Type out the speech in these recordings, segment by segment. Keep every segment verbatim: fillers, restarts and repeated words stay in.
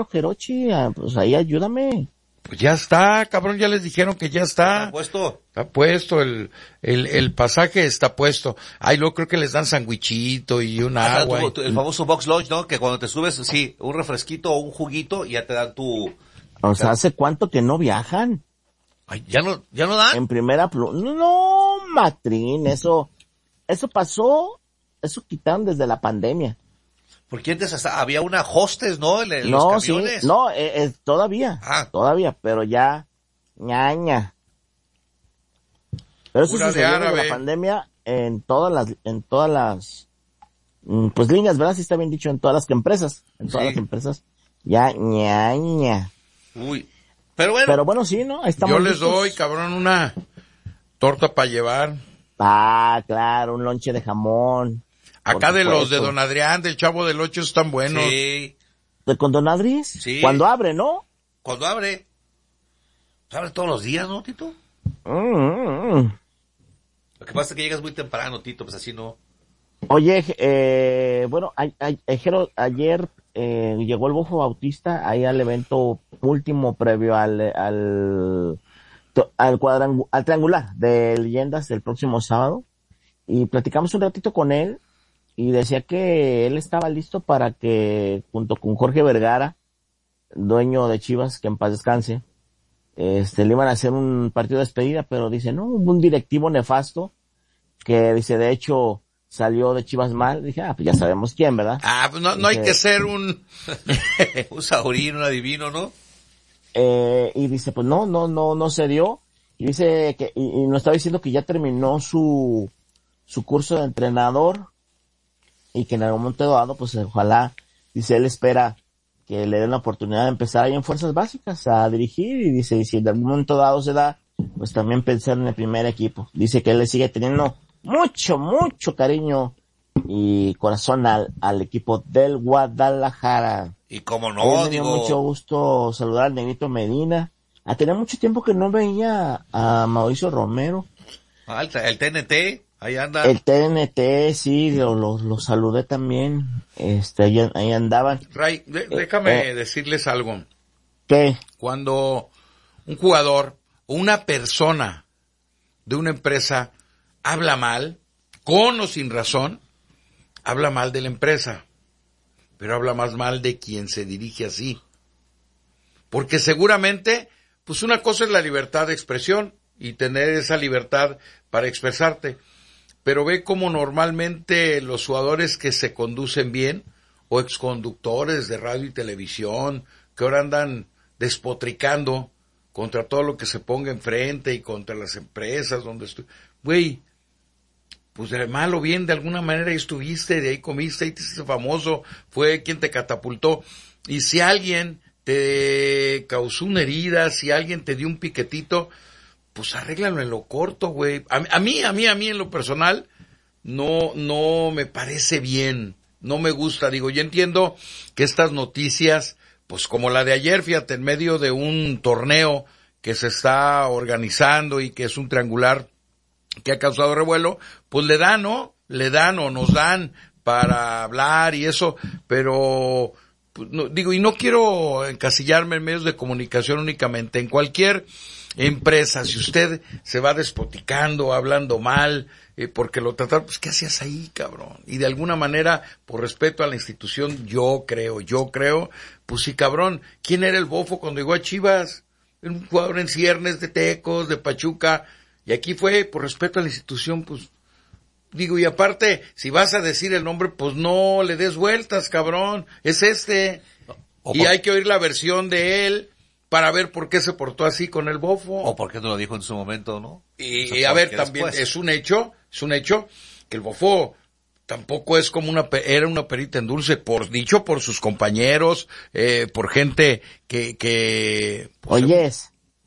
dinero, Jerochi, pues ahí ayúdame. Pues ya está, cabrón, ya les dijeron que ya está. ¿Está puesto? Está puesto, el, el, el pasaje está puesto. Ay, luego creo que les dan sandwichito y un Ah, agua. tu- y- tu- el famoso box lunch, ¿no? Que cuando te subes, sí, un refresquito o un juguito y ya te dan tu... O sea, ¿hace cuánto que no viajan? Ay, ¿ya no, ya no dan? En primera plu... No, Matrín, eso, eso pasó, eso quitaron desde la pandemia. Porque antes hasta había una hostes, ¿no? En, en No, los sí, camiones. no, eh, eh, todavía, Ah. todavía, pero ya, ñaña. Pero eso Pura de sucedió desde árabe. la pandemia en todas las, en todas las, mm, pues líneas, ¿verdad? Sí está bien dicho, en todas las empresas, en todas Sí. las empresas, ya, ñaña. Uy. Pero bueno. Pero bueno, sí, ¿no? Ahí estamos. Yo les listos. doy, cabrón, una torta para llevar. Ah, claro, un lonche de jamón. Acá Por de los de supuesto. Don Adrián, del Chavo del Ocho, están buenos. Sí. ¿De con Don Adris? Sí. Cuando abre, ¿no? Cuando abre. Pues abre todos los días, ¿no, Tito? Mm, mm, mm. Lo que pasa es que llegas muy temprano, Tito, pues así no. Oye, eh, bueno, a, a, a- Jero, ayer eh, llegó el Bofo Bautista ahí al evento último previo al al al, cuadrangu- al triangular de leyendas del próximo sábado y platicamos un ratito con él y decía que él estaba listo para que junto con Jorge Vergara, dueño de Chivas, que en paz descanse, este le iban a hacer un partido de despedida, pero dice, no, hubo un directivo nefasto que dice, de hecho, salió de Chivas mal. Dije, ah, pues ya sabemos quién, ¿verdad? Ah, pues no, no hay Dice- que ser un... Un saurín, un adivino, ¿no? Eh, y dice, pues no, no, no, no se dio. Y dice que, y, y nos estaba diciendo que ya terminó su, su curso de entrenador y que en algún momento dado, pues ojalá, dice, él espera que le den la oportunidad de empezar ahí en fuerzas básicas a dirigir y dice, y si en algún momento dado se da, pues también pensar en el primer equipo. Dice que él le sigue teniendo mucho, mucho cariño y corazón al, al equipo del Guadalajara. Y como Hoy no, me dio digo... mucho gusto saludar al Negrito Medina. A tener mucho tiempo que no veía a Mauricio Romero. Ah, el, el T N T, ahí anda. El T N T, sí, lo, lo, lo saludé también. Este, ahí, ahí andaban. Ray, de- déjame eh. decirles algo. ¿Qué? Cuando un jugador o una persona de una empresa habla mal, con o sin razón, habla mal de la empresa, pero habla más mal de quien se dirige así. Porque seguramente, pues una cosa es la libertad de expresión y tener esa libertad para expresarte, pero ve cómo normalmente los jugadores que se conducen bien, o exconductores de radio y televisión, que ahora andan despotricando contra todo lo que se ponga enfrente y contra las empresas donde estoy, güey, pues de mal o bien, de alguna manera ahí estuviste, de ahí comiste, ahí te hiciste famoso, fue quien te catapultó. Y si alguien te causó una herida, si alguien te dio un piquetito, pues arréglalo en lo corto, güey. A, a mí, a mí, a mí en lo personal, no, no me parece bien, no me gusta. Digo, yo entiendo que estas noticias, pues como la de ayer, fíjate, en medio de un torneo que se está organizando y que es un triangular que ha causado revuelo, pues le dan, ¿no? Le dan o nos dan para hablar y eso, pero pues, no, digo, y no quiero encasillarme en medios de comunicación únicamente, en cualquier empresa, si usted se va despoticando, hablando mal, eh, porque lo trataron, pues ¿qué hacías ahí, cabrón? Y de alguna manera, por respeto a la institución, yo creo, yo creo, pues sí, cabrón, ¿quién era el Bofo cuando llegó a Chivas? Era un jugador en ciernes de Tecos, de Pachuca, y aquí fue, por respeto a la institución, pues, digo, y aparte, si vas a decir el nombre, pues no le des vueltas, cabrón, es este. O Y por- hay que oír la versión de él para ver por qué se portó así con el Bofo. O por qué no lo dijo en su momento, ¿no? Y, O sea, y a ver, porque también después- es un hecho, es un hecho que el Bofo tampoco es como una, pe- era una perita en dulce, por dicho por sus compañeros, eh, por gente que, que... pues, Oyes,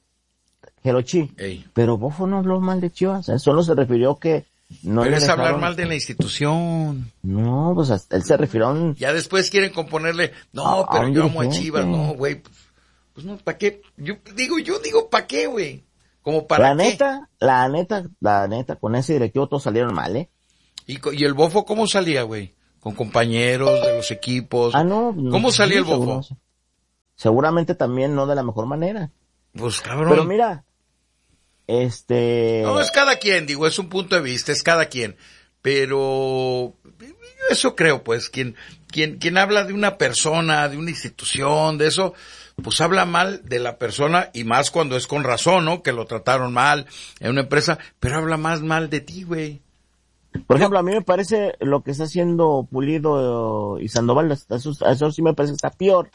Jerochi, ey. pero Bofo no habló mal de Chivas. Él solo se refirió que no Pero le es hablar dejaron- mal de la institución. No, pues hasta- él se refirió a un... Ya después quieren componerle, no, A- a pero un yo amo a dirigente. Chivas, no, güey, pues, pues no, ¿para qué? Yo digo, yo digo, ¿para qué, güey? Como para La qué. neta, la neta, la neta, con ese directivo todos salieron mal, ¿eh? ¿Y, co- y el Bofo cómo salía, güey? Con compañeros de los equipos. Ah, no. no ¿Cómo salía el seguro, Bofo? no sé. Seguramente también no de la mejor manera. Pues cabrón. Pero mira, este... No, es cada quien, digo, es un punto de vista, es cada quien. Pero eso creo, pues, quien, quien, quien habla de una persona, de una institución, de eso, pues habla mal de la persona, y más cuando es con razón, ¿no? Que lo trataron mal en una empresa, pero habla más mal de ti, güey. Por ejemplo, a mí me parece lo que está haciendo Pulido y Sandoval, eso, eso sí me parece que está peor.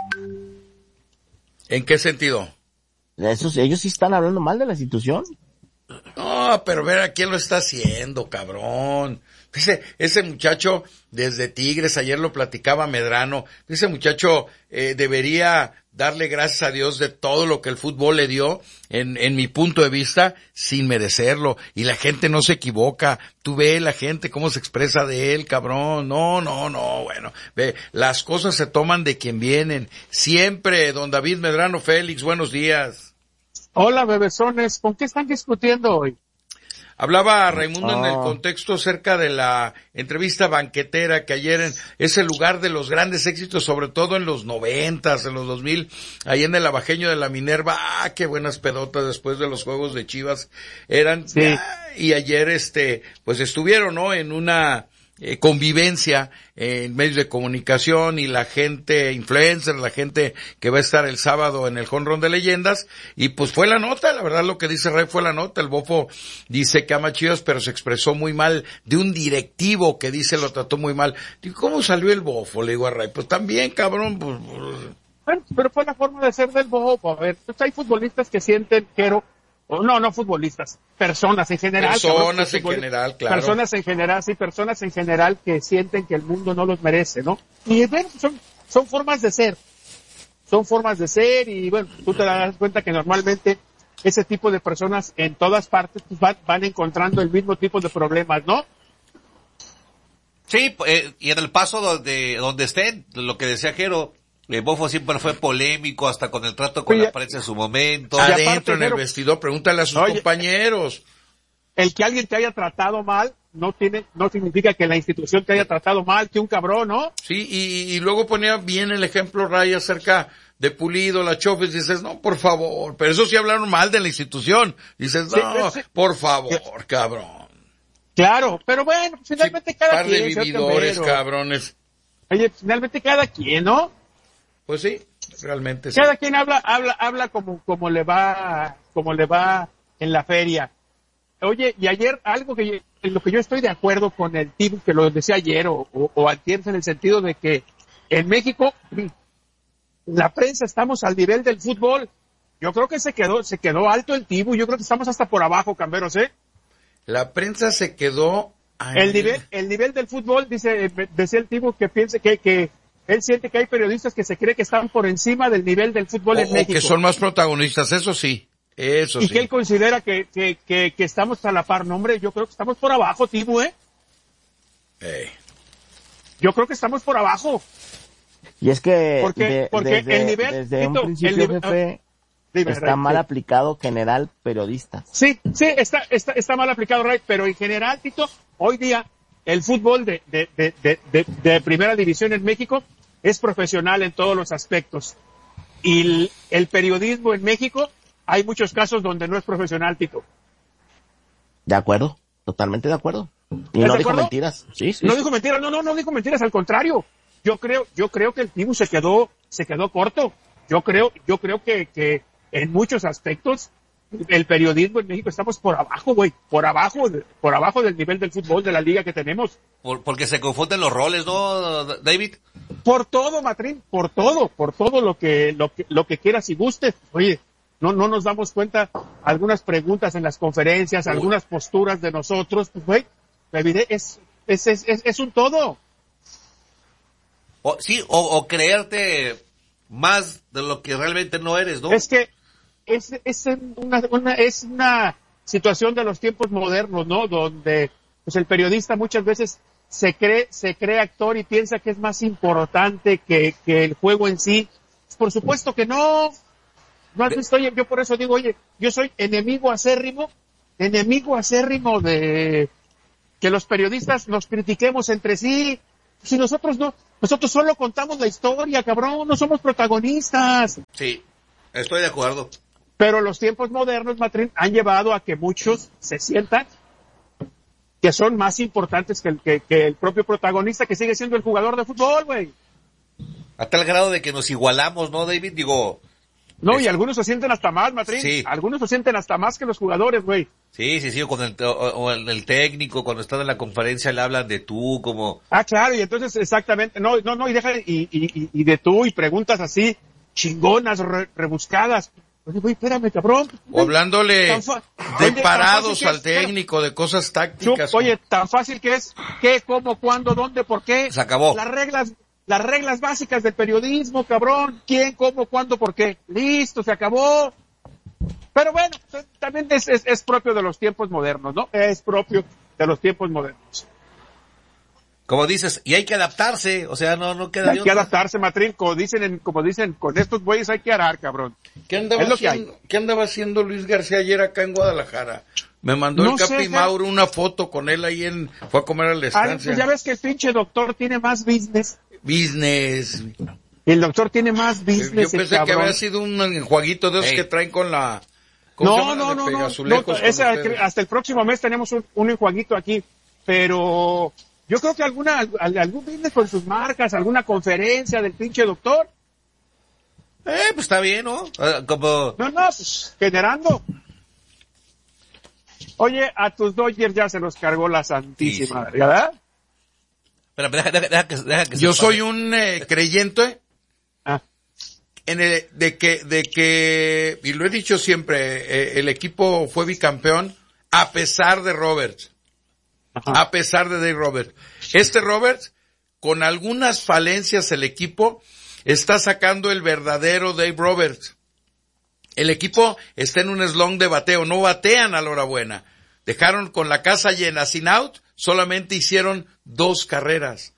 ¿En qué sentido? Esos, ellos sí están hablando mal de la institución. No, pero ver a quién lo está haciendo, cabrón. Ese, ese muchacho desde Tigres, ayer lo platicaba Medrano, ese muchacho eh, debería darle gracias a Dios de todo lo que el fútbol le dio, en, en mi punto de vista, sin merecerlo. Y la gente no se equivoca. Tú ve la gente cómo se expresa de él, cabrón. No, no, no, bueno. Ve, las cosas se toman de quien vienen. Siempre, don David Medrano Félix, buenos días. Hola, bebesones. ¿Con qué están discutiendo hoy? Hablaba Raimundo Oh. en el contexto cerca de la entrevista banquetera que ayer en ese lugar de los grandes éxitos, sobre todo en los noventas, en los dos mil, ahí en el Abajeño de la Minerva, ah, qué buenas pedotas después de los juegos de Chivas eran, Sí. ah, y ayer este, pues estuvieron, ¿no? En una eh, convivencia eh, en medios de comunicación y la gente influencer, la gente que va a estar el sábado en el Jonrón de Leyendas, y pues fue la nota, la verdad lo que dice Ray fue la nota. El Bofo dice que ama Chivas, pero se expresó muy mal de un directivo que dice lo trató muy mal. Digo, ¿cómo salió el Bofo? Le digo a Ray, pues también, cabrón, pues... pues Bueno, pero fue la forma de ser del Bobo. A ver, pues hay futbolistas que sienten, pero, o no, no futbolistas, personas en general. Personas cabrón, en futbol- general, claro. Personas en general, sí, personas en general que sienten que el mundo no los merece, ¿no? Y bueno, son, son formas de ser. Son formas de ser y bueno, tú te das cuenta que normalmente ese tipo de personas en todas partes pues, van, van encontrando el mismo tipo de problemas, ¿no? Sí, eh, y en el paso donde, donde estén, lo que decía Jero, eh, Bofo siempre fue polémico hasta con el trato con Oye, la prensa en su momento. y aparte, adentro en el Jero, vestidor, pregúntale a sus oye, compañeros. El que alguien te haya tratado mal no tiene, no significa que la institución te haya tratado mal, que un cabrón, ¿no? Sí, y, y luego ponía bien el ejemplo Ray acerca de Pulido, la Chofis, dices, no, por favor, pero eso sí hablaron mal de la institución. Dices, Sí, no, sí. por favor, cabrón. Claro, pero bueno, finalmente Sí, cada par de quien. señor vividores, Cambero. cabrones. Oye, finalmente cada quien, ¿no? Pues sí, realmente sí. Cada quien habla, habla, habla como, como le va, como le va en la feria. Oye, y ayer algo que yo, en lo que yo estoy de acuerdo con el tipo que lo decía ayer o, o, o antier, en el sentido de que en México la prensa estamos al nivel del fútbol. Yo creo que se quedó, se quedó alto el Tibu. Yo creo que estamos hasta por abajo, Camberos, ¿eh? La prensa se quedó... Ay, El nivel, el nivel del fútbol, dice, decía el Tibu que piense que, que él siente que hay periodistas que se cree que están por encima del nivel del fútbol o, en o México. que son más protagonistas, eso sí, eso Y sí. que él considera que, que, que, que estamos a la par. No, hombre, yo creo que estamos por abajo, Tibu, ¿eh? Ey. Yo creo que estamos por abajo. Y es que Porque- de- porque desde, el nivel, desde un Tito, principio, el nivel- jefe, Dime, está Ray, mal sí. aplicado general periodista. Sí, sí, está, está, está mal aplicado, Ray, pero en general, Tito, hoy día el fútbol de, de, de, de, de, de primera división en México es profesional en todos los aspectos. Y el, el periodismo en México, hay muchos casos donde no es profesional, Tito. De acuerdo, totalmente de acuerdo. Y ¿Estás no de dijo acuerdo? mentiras. Sí, sí. No sí. dijo mentiras, no, no, no dijo mentiras, al contrario. Yo creo, yo creo que el Tibu se quedó, se quedó corto. Yo creo, yo creo que, que en muchos aspectos el periodismo en México estamos por abajo, güey, por abajo, de- por abajo del nivel del fútbol de la liga que tenemos. Por- porque se confunden los roles, ¿no, David? Por todo, Matrín, por todo, por todo lo que, lo que, lo que quieras y gustes. Oye, no, no nos damos cuenta algunas preguntas en las conferencias, Uy. algunas posturas de nosotros, pues, güey, la vida es, es, es, es, es un todo. O, sí, o, o creerte más de lo que realmente no eres, ¿no? Es que es, es una, una, es una situación de los tiempos modernos, ¿no? Donde, pues, el periodista muchas veces se cree, se cree actor y piensa que es más importante que, que el juego en sí. Por supuesto que no. No has visto, oye, yo por eso digo, oye, yo soy enemigo acérrimo, enemigo acérrimo de que los periodistas nos critiquemos entre sí, Si nosotros no, nosotros solo contamos la historia, cabrón, no somos protagonistas. Sí, estoy de acuerdo. Pero los tiempos modernos, Matrín, han llevado a que muchos se sientan que son más importantes que el, que, que el propio protagonista, que sigue siendo el jugador de fútbol, güey. A tal grado de que nos igualamos, ¿no, David? Digo... No, es... y algunos se sienten hasta más, Matrín. Sí. Algunos se sienten hasta más que los jugadores, güey. Sí, sí, sí, o con el, o, o el, el técnico, cuando están en la conferencia le hablan de tú, como... Ah, claro, y entonces exactamente, no, no, no, y deja, y, y, y de tú, y preguntas así, chingonas, re, rebuscadas. Oye, güey, espérame, cabrón. O hablándole fa- de oye, parados tan fácil al que es, técnico, de cosas Chup, tácticas. oye, tan fácil que es, qué, cómo, cuándo, dónde, por qué. Se acabó. Las reglas, las reglas básicas del periodismo, cabrón. ¿Quién, cómo, cuándo, por qué? Listo, se acabó. Pero bueno, también es, es, es propio de los tiempos modernos, ¿no? Es propio de los tiempos modernos. Como dices, y hay que adaptarse, o sea, no, no queda Hay de que otra. adaptarse, Matrín, como dicen, en, como dicen, con estos güeyes hay que arar, cabrón. ¿Qué andaba, Es lo que haciendo, ¿Qué andaba haciendo Luis García ayer acá en Guadalajara? Me mandó No el sé, Capi ja- Mauro una foto con él ahí en... Fue a comer a la Ah, estancia. pues ya ves que el pinche doctor tiene más business. Business. El doctor tiene más Yo business, el pensé que cabrón. había sido un enjuaguito de esos Ey. que traen con la... ¿cómo se No, llama? no, De no, no, no, pegazulejos con esa- ustedes. hasta el próximo mes tenemos un, un enjuaguito aquí, pero yo creo que alguna, al- algún business con sus marcas, alguna conferencia del pinche doctor, Eh, pues está bien, ¿no? Eh, Como... no, no, pues, generando. Oye, a tus Dodgers ya se los cargó la santísima, Sí, sí. ¿verdad? Espera, deja, deja, deja que, deja que se Yo pase. soy un eh, creyente Ah, en el- de que, de que, y lo he dicho siempre, eh, el equipo fue bicampeón a pesar de Roberts. ajá. A pesar de Dave Roberts. Este Roberts, con algunas falencias el equipo, está sacando el verdadero Dave Roberts. El equipo está en un slump de bateo, no batean a la hora buena. Dejaron con la casa llena sin out, solamente hicieron dos carreras.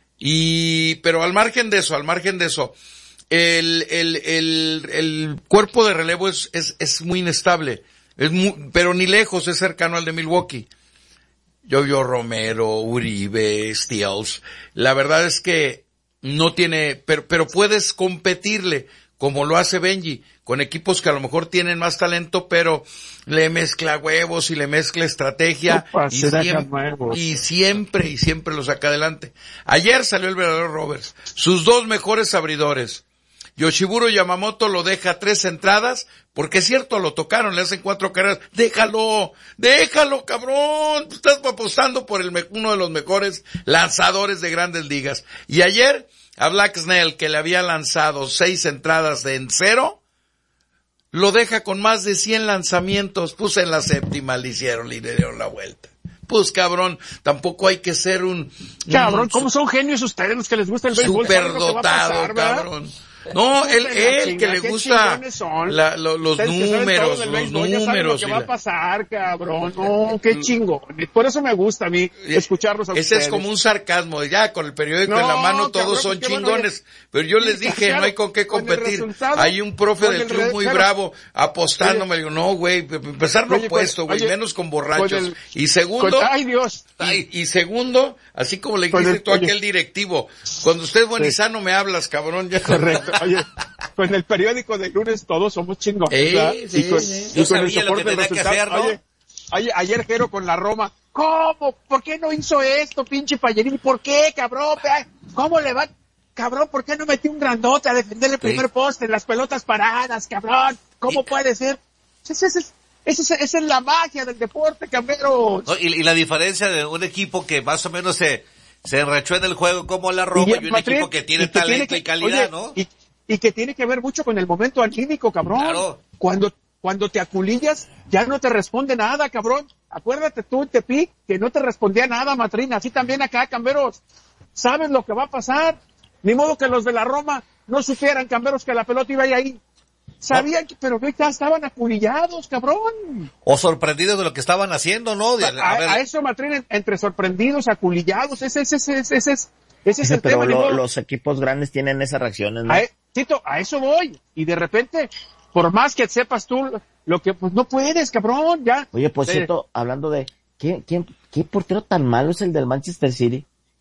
Y, pero al margen de eso, al margen de eso, el, el, el, el cuerpo de relevo es, es, es muy inestable. Es muy, pero ni lejos es cercano al de Milwaukee. Yo-Yo Romero, Uribe, Steels. La verdad es que no tiene, pero, pero puedes competirle como lo hace Benji, con equipos que a lo mejor tienen más talento, pero le mezcla huevos y le mezcla estrategia Opa, y, se deja siempre, huevos. y siempre, y siempre lo saca adelante. Ayer salió el verdadero Roberts, sus dos mejores abridores. Yoshiburo Yamamoto lo deja tres entradas, porque es cierto, lo tocaron, le hacen cuatro carreras. Déjalo, déjalo, cabrón. Estás apostando por el me- uno de los mejores lanzadores de grandes ligas. Y ayer, a Black Snell, que le había lanzado seis entradas de en cero, lo deja con más de cien lanzamientos. Pues en la séptima le hicieron, le dieron la vuelta. Pues cabrón, tampoco hay que ser un... Cabrón, un ¿cómo son genios ustedes los que les gusta el béisbol? ¿Saben lo que va a superdotado, pasar, verdad? cabrón. No, él, Hijos de la él que chingada, le qué gusta chingones son. la, lo- los Ustedes que saben todo números, del los béisbol, ya saben lo números. que y va a la- pasar, cabrón. No, qué chingón. Por eso me gusta a mí escucharlos a Ese ustedes. es como un sarcasmo, ya con el periódico No, en la mano cabrón, todos son pues qué bueno, chingones, pero yo sí, les dije, claro, no hay con qué con el competir. resultado, Hay un profe con del el club re- muy claro. bravo apostando, Oye, me digo, no güey, p- p- empezar lo oye, con- opuesto, güey, oye, menos con borrachos. con el- y segundo, Con- ay, Dios. y, y segundo, así como le Con dijiste el- tú a oye. aquel directivo, cuando usted es buen y Sí. sano me hablas, cabrón, ya. Correcto. Oye, con el periódico de lunes todos somos chingones. Sí, ¿verdad? sí, y con, sí. y Yo con el sabía lo soporte que del tenía que resultado. hacer, ¿no? Oye, oye, ayer Jero con la Roma. ¿Cómo? ¿Por qué no hizo esto, pinche Payerini? ¿Por qué, cabrón? Ve, ¿cómo le va? Cabrón, ¿por qué no metió un grandote a defender el primer poste, las pelotas paradas, cabrón? ¿Cómo Y- puede ser? Esa es, esa es, esa es la magia del deporte, cabrón. ¿no? Y, y la diferencia de un equipo que más o menos se, se enrachó en el juego como la Roma y, un Matrín, equipo que tiene y que talento que- y calidad, oye, ¿no? Y, y que tiene que ver mucho con el momento anímico, cabrón. Claro. Cuando, cuando te aculillas, ya no te responde nada, cabrón. Acuérdate tú, Tepic, que no te respondía nada, Matrina. Así también acá, Camberos. ¿Sabes lo que va a pasar? Ni modo que los de la Roma no supieran, Camberos, que la pelota iba ahí. Sabían, que, pero ya estaban aculillados, cabrón. O sorprendidos de lo que estaban haciendo, ¿no? De- A, a ver, a eso, Matrina, entre sorprendidos, aculillados, ese, ese, ese, ese, ese, ese es el Pero tema. ni lo- modo. los equipos grandes tienen esas reacciones, ¿no? A, e- Tito, a eso voy. Y de repente, por más que sepas tú lo que, pues no puedes, cabrón, ya. Oye, por Eh, cierto, hablando de, ¿qué, quién, qué portero tan malo es el del Manchester City?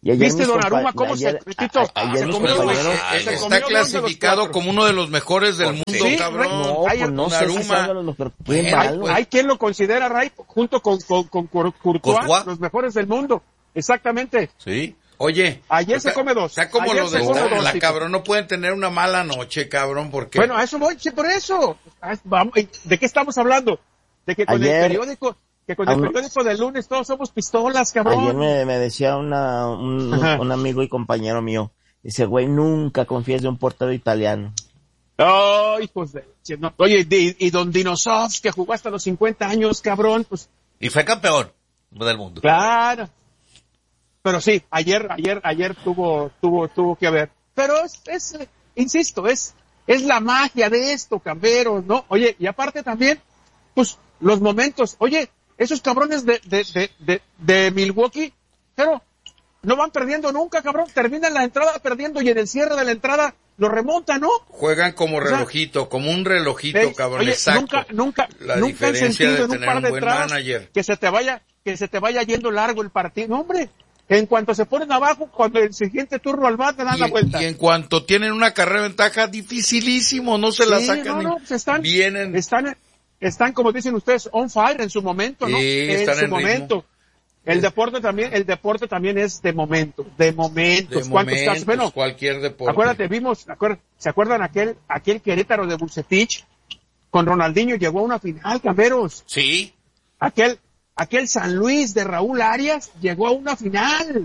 Y ayer ¿Viste mis Donnarumma compa- cómo se, ayer- Tito, a- a- ayer se mis comió, compañeros- Ay, se comió está dos de los clasificado cuatro? como uno de los mejores del mundo, Sí, cabrón. No, Hay- pues no sé si Donnarumma. sea uno de los mejores. Qué Bueno, malo. pues, Hay quien lo considera, Ray, junto con, con, con Cour- Courtois, Courtois. los mejores del mundo. Exactamente. Sí. Oye. Ayer está- se come dos. Está como Ayer los se de come esta- dos, la Tito. cabrón, no pueden tener una mala noche, cabrón, porque... Bueno, a eso voy, sí, por eso. Ah, vamos, ¿de qué estamos hablando? De que con Ayer- el periódico, que con el Aún- periódico del lunes todos somos pistolas, cabrón. Ayer me, me decía una, un, Ajá. un amigo y compañero mío, dice, güey, nunca confíes de un portero italiano. Oh, hijos de... no, Oye, y, y Don Dinosov, que jugó hasta los cincuenta años, cabrón, pues, Y fue campeón del mundo. claro. Pero sí, ayer, ayer, ayer tuvo, tuvo, tuvo que haber. Pero es, es, eh, insisto, es, es la magia de esto, camberos, ¿no? Oye, y aparte también, pues, los momentos. Oye, esos cabrones de, de, de, de, de Milwaukee, pero no van perdiendo nunca, cabrón. Terminan la entrada perdiendo y en el cierre de la entrada lo remontan, ¿no? Juegan como O sea, relojito, como un relojito, Eh, cabrón, oye, exacto. nunca, nunca, La nunca han diferencia sentido de en un tener par un de buen entradas manager. que se te vaya, que se te vaya yendo largo el partido. No, hombre, en cuanto se ponen abajo, cuando el siguiente turno al bate dan Y, la vuelta. y en cuanto tienen una carrera de ventaja, dificilísimo, no se la Sí, sacan. no, ni- no, pues están, Vienen. están, están, como dicen ustedes, on fire en su momento, ¿no? Sí, en están su en ritmo. momento. El deporte también, el deporte también es de momento, de momentos. de ¿Cuántos momentos, casos? Bueno, cualquier deporte. acuérdate, vimos, acuer- ¿se acuerdan aquel, aquel Querétaro de Bucetich? Con Ronaldinho llegó a una final, camberos. Sí. Aquel, aquel San Luis de Raúl Arias llegó a una final.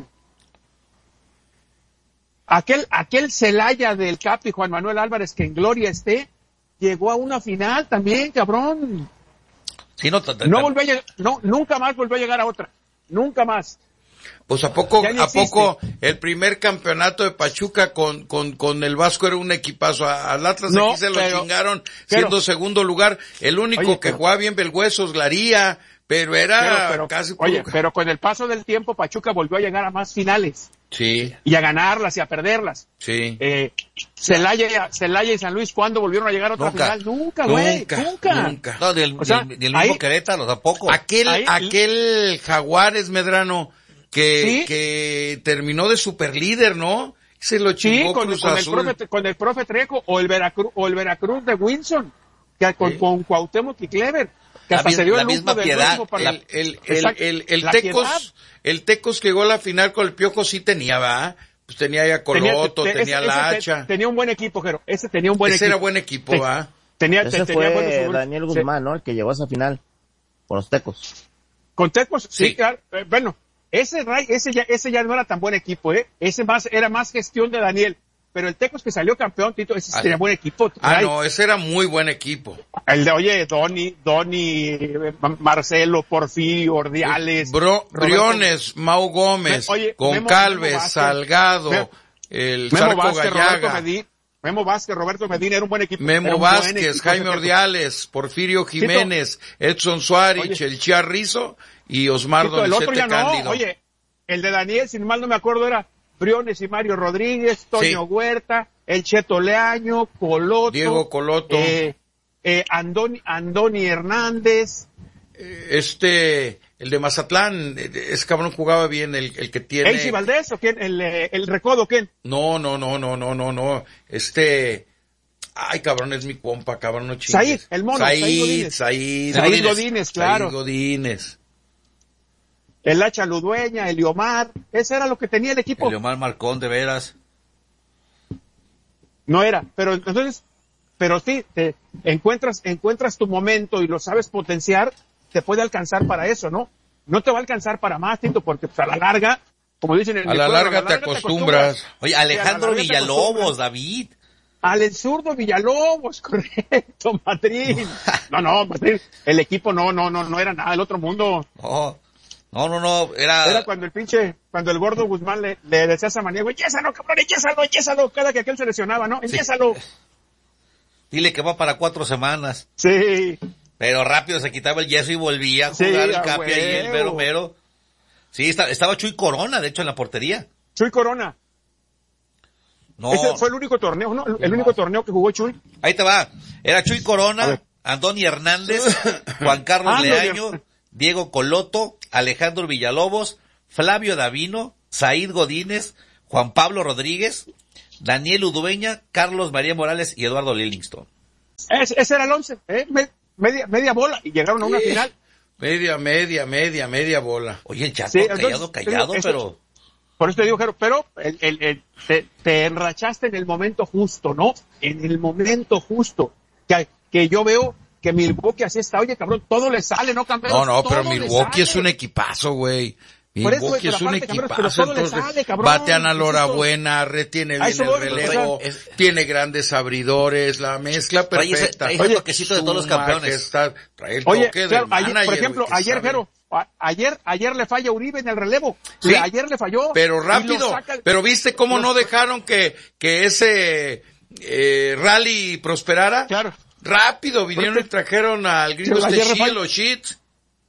Aquel, aquel Celaya del Capi Juan Manuel Álvarez, que en gloria esté, llegó a una final también, cabrón. Sí, no, t- t- No t- volvió a llegar, no, nunca más volvió a llegar a otra. Nunca más. Pues a poco, Ya ni a existe. poco el primer campeonato de Pachuca con, con, con el Vasco era un equipazo. A- Al Atlas No, aquí se lo pero- chingaron pero- siendo segundo lugar. El único Oye, que pero- jugaba bien Belhuesos, Laría, pero era Pero, pero, casi puro- oye, pero con el paso del tiempo Pachuca volvió a llegar a más finales Sí, y a ganarlas y a perderlas. sí. Eh, Celaya, Celaya y San Luis, ¿cuándo volvieron a llegar a otra Nunca. final? Nunca, güey, Nunca, nunca. nunca. No, ni el, O sea, ni el- ni el ahí- mismo Querétaro tampoco. Aquel, Ahí- aquel Jaguares Medrano que, Sí. que terminó de superlíder, ¿no? Se lo Sí, chingó con, Cruz con el Azul. profe, con el profe Trejo o el Veracruz, o el Veracruz de Wilson, que con, Sí. con Cuauhtémoc y Clever, que La hasta mis- se dio la el lujo misma del piedad, último para- El, el, el, Exacto. el, el La piedad. Tecos, el Tecos que llegó a la final con el Piojo sí tenía, ¿va? Pues tenía ya Coloto, te- tenía ese- la ese te- hacha. tenía un buen equipo, Jero. Ese tenía un buen Ese equipo. era buen equipo, Sí. ¿va? Tenía, Ese te- tenía buenos fue figuras. Daniel Sí. Guzmán, ¿no? El que llegó a esa final con los Tecos. Con Tecos, sí, Sí. claro. Eh, bueno, ese Ray, ese ya, ese ya no era tan buen equipo, ¿eh? Ese más, era más gestión de Daniel. Pero el Tecos que salió campeón, Tito, ese sí Ah, tenía buen equipo. Ah, Ray. no, ese era muy buen equipo. El de, oye, Doni, Doni, eh, Marcelo, Porfirio, Ordiales. Bro, Roberto- Briones, Mau Gómez, Me- oye, Goncalves, Memo- Memo Vázquez, Salgado, Memo- el Memo Zarco Vázquez, Roberto Gallaga, Medina, Memo Vázquez, Roberto Medina, era un buen equipo. Era Memo un buen Vázquez, equipo Jaime ese Tecos. Ordiales, Porfirio Jiménez, Edson Suárez, Oye. el Chiarrizo y Osmar Tito, el otro Donizete ya no, Cándido. oye, el de Daniel, sin mal no me acuerdo, era Briones y Mario Rodríguez, Toño Sí. Huerta, el Cheto Leaño, Coloto. Diego Coloto. Eh, eh, Andoni, Andoni Hernández, Este, el de Mazatlán, eh, ese cabrón jugaba bien, el, el que tiene... Eishi Valdés, o quién, el, eh, el Recodo, ¿quién? No, no, no, no, no, no, no. Este, ay, cabrón, es mi compa, cabrón, no chingues. Said, el mono, Said Said, Godínez. Said, Said Godínez, claro. Said Godínez. El Hacha Ludueña, el Liomar, ese era lo que tenía el equipo. El Leomar Marcón, de veras. No era, pero entonces, pero sí, te encuentras, encuentras tu momento y lo sabes potenciar, te puede alcanzar para eso, ¿no? No te va a alcanzar para más, Tito, porque pues, a la larga, como dicen en A mi la pueblo, larga te acostumbras. Oye, Sí, a la Alejandro larga te Villalobos, acostumbras. David. Al el zurdo Villalobos, correcto, Madrid. No, no, Madrid, el equipo no, no, no, no era nada del otro mundo. No, no, no, no, era... Era cuando el pinche, cuando el gordo Guzmán le, le decía a Samaniego, ¡yésalo, cabrón, yésalo, yésalo! Cada que aquel se lesionaba, ¿no? ¡Yésalo! Dile que va para cuatro semanas. Sí. Pero rápido se quitaba el yeso y volvía a Sí, jugar el a Capi ahí, el huevo. mero mero. Sí, está- estaba Chuy Corona, de hecho, en la portería. Chuy Corona. No, Ese fue el único torneo, ¿no? El, el único torneo que jugó Chuy. ahí te va. Era Chuy A Corona, ver. Andoni Hernández, Juan Carlos Ándale. Leaño, Diego Coloto, Alejandro Villalobos, Flavio Davino, Said Godínez, Juan Pablo Rodríguez, Daniel Udueña, Carlos María Morales y Eduardo Livingston. Es, ese era el once, ¿eh? Me, media, media bola y llegaron a una Sí. final. Media, media, media, media bola. Oye, el Chaco, Sí, callado, entonces, callado, eso- pero... Por eso te digo, Jero, pero el, el, el, te, te enrachaste en el momento justo, ¿no? En el momento justo. Que, que yo veo que Milwaukee así está. Oye, cabrón, todo le sale, ¿no, campeón? No, no, Todo pero le Milwaukee es sale. un equipazo, güey. Por eso, güey, Milwaukee pero es un aparte, cabrón, equipazo, pero todo le entonces sale, cabrón. batean a Insisto. Lorabuena, retiene A bien eso el voy, relevo, o sea, es- tiene grandes abridores, la mezcla Trae ese- perfecta. trae ese Oye, toquecito de todos los su campeones. majestad, trae el Oye, toque claro, del ayer, manager, por ejemplo, güey, que ayer, sabe. Jero, a- ayer, ayer le falla Uribe en el relevo. Sí, Le- ayer le falló. Pero y lo rápido, saca- pero viste cómo lo- no dejaron que, que ese eh, rally prosperara. Claro. Rápido, vinieron y trajeron al gringo Pero de ayer le Shield falla- o Sheets.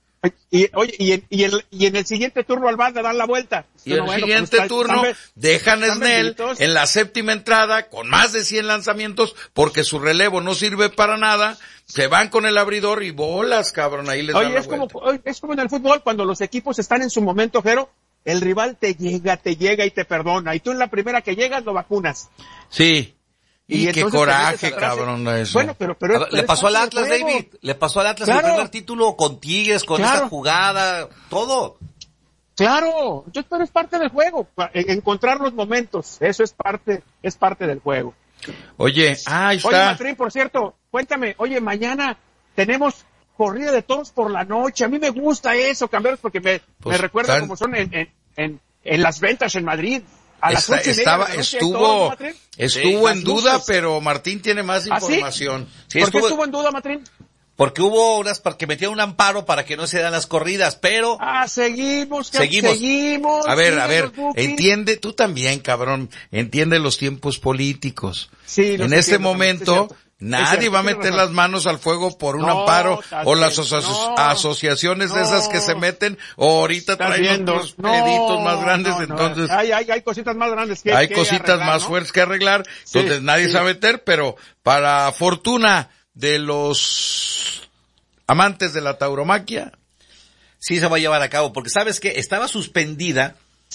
Y, oye, y, en, y, el, y en el siguiente turno al bar le dan la vuelta. Y en el Bueno, pues, siguiente está- turno están- dejan a están Snell benditos. en la séptima entrada con más de cien lanzamientos porque su relevo no sirve para nada. Se van con el abridor y bolas, cabrón, ahí les dan Oye, la es como, vuelta. oye, es como en el fútbol, cuando los equipos están en su momento, Jero, el rival te llega, te llega y te perdona. Y tú en la primera que llegas lo vacunas. Sí. Y, qué entonces te coraje, metes atrás, cabrón, ¿eh? eso. Bueno, pero, pero, A ver, pero le es pasó al parte del Atlas, juego. David. Le pasó al Atlas Claro. el primer título con Tigres, con Claro. esa jugada, todo. Claro, yo pero es parte del juego, en- encontrar los momentos, eso es parte, es parte del juego. Oye, ah, ahí Oye, está. Matrín, por cierto, cuéntame, oye, mañana tenemos corrida de toros por la noche, a mí me gusta eso, campeones, porque me, Pues, me recuerda tan- como son en, en, en, en las ventas en Madrid, a las Está- ocho y media estaba, de la noche hay estuvo, toros, ¿no, Matrín? estuvo Sí, en las duda, luces. pero Martín tiene más ¿Ah, sí? información. Sí, ¿Por qué estuvo- estuvo en duda, Matrín? Porque hubo unas, porque metieron un amparo para que no se dan las corridas, pero Ah, seguimos, que- Seguimos. seguimos. A ver, a siguen ver, los bookings. entiende, tú también, cabrón, entiende los tiempos políticos. Sí, los en este entiendo, momento, es cierto. Es nadie cierto, va a tienes meter razón. las manos al fuego por un No, amparo estás o las bien. aso- No, asociaciones de esas que no. se meten o ahorita Estás traen viendo. otros No, peditos más grandes, no, no. entonces Hay, hay, hay cositas más grandes que hay que cositas arreglar, más ¿no? fuertes que arreglar, Sí, entonces nadie sí. se va a meter, pero para fortuna de los amantes de la tauromaquia, sí se va a llevar a cabo, porque ¿sabes qué? Estaba suspendida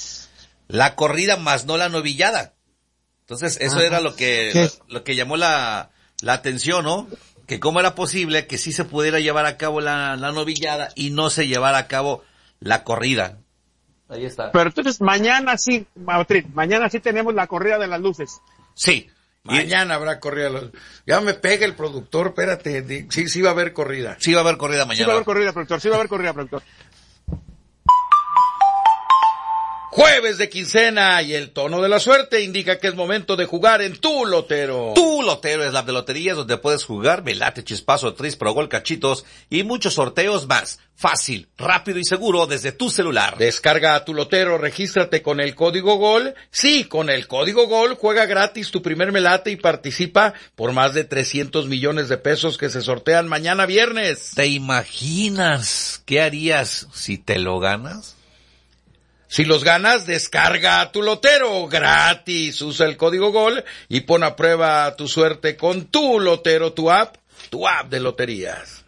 la corrida más no la novillada. Entonces, eso Ajá. era lo que, ¿Qué? lo, lo que llamó la, la atención, ¿no? Que cómo era posible que sí se pudiera llevar a cabo la, la novillada y no se llevara a cabo la corrida. Ahí está. Pero entonces mañana sí, Matrín, mañana sí tenemos la corrida de las luces. Sí. Y mañana habrá corrida. Ya me pega el productor, espérate, di- sí, sí va a haber corrida. sí va a haber corrida Sí va a mañana. haber corrida, productor, sí va a haber corrida, productor. Jueves de quincena y el tono de la suerte indica que es momento de jugar en tu lotero. Tu Lotero es la de loterías donde puedes jugar Velate, Chispazo, Tris, Pro Gol, Cachitos y muchos sorteos más. Fácil, rápido y seguro desde tu celular. Descarga a tu lotero, regístrate con el código GOL. Sí, con el código GOL juega gratis tu primer melate y participa por más de trescientos millones de pesos que se sortean mañana viernes. ¿Te imaginas qué harías si te lo ganas? Si los ganas, descarga a tu lotero gratis. Usa el código GOL y pon a prueba tu suerte con tu lotero, tu app, tu app de loterías.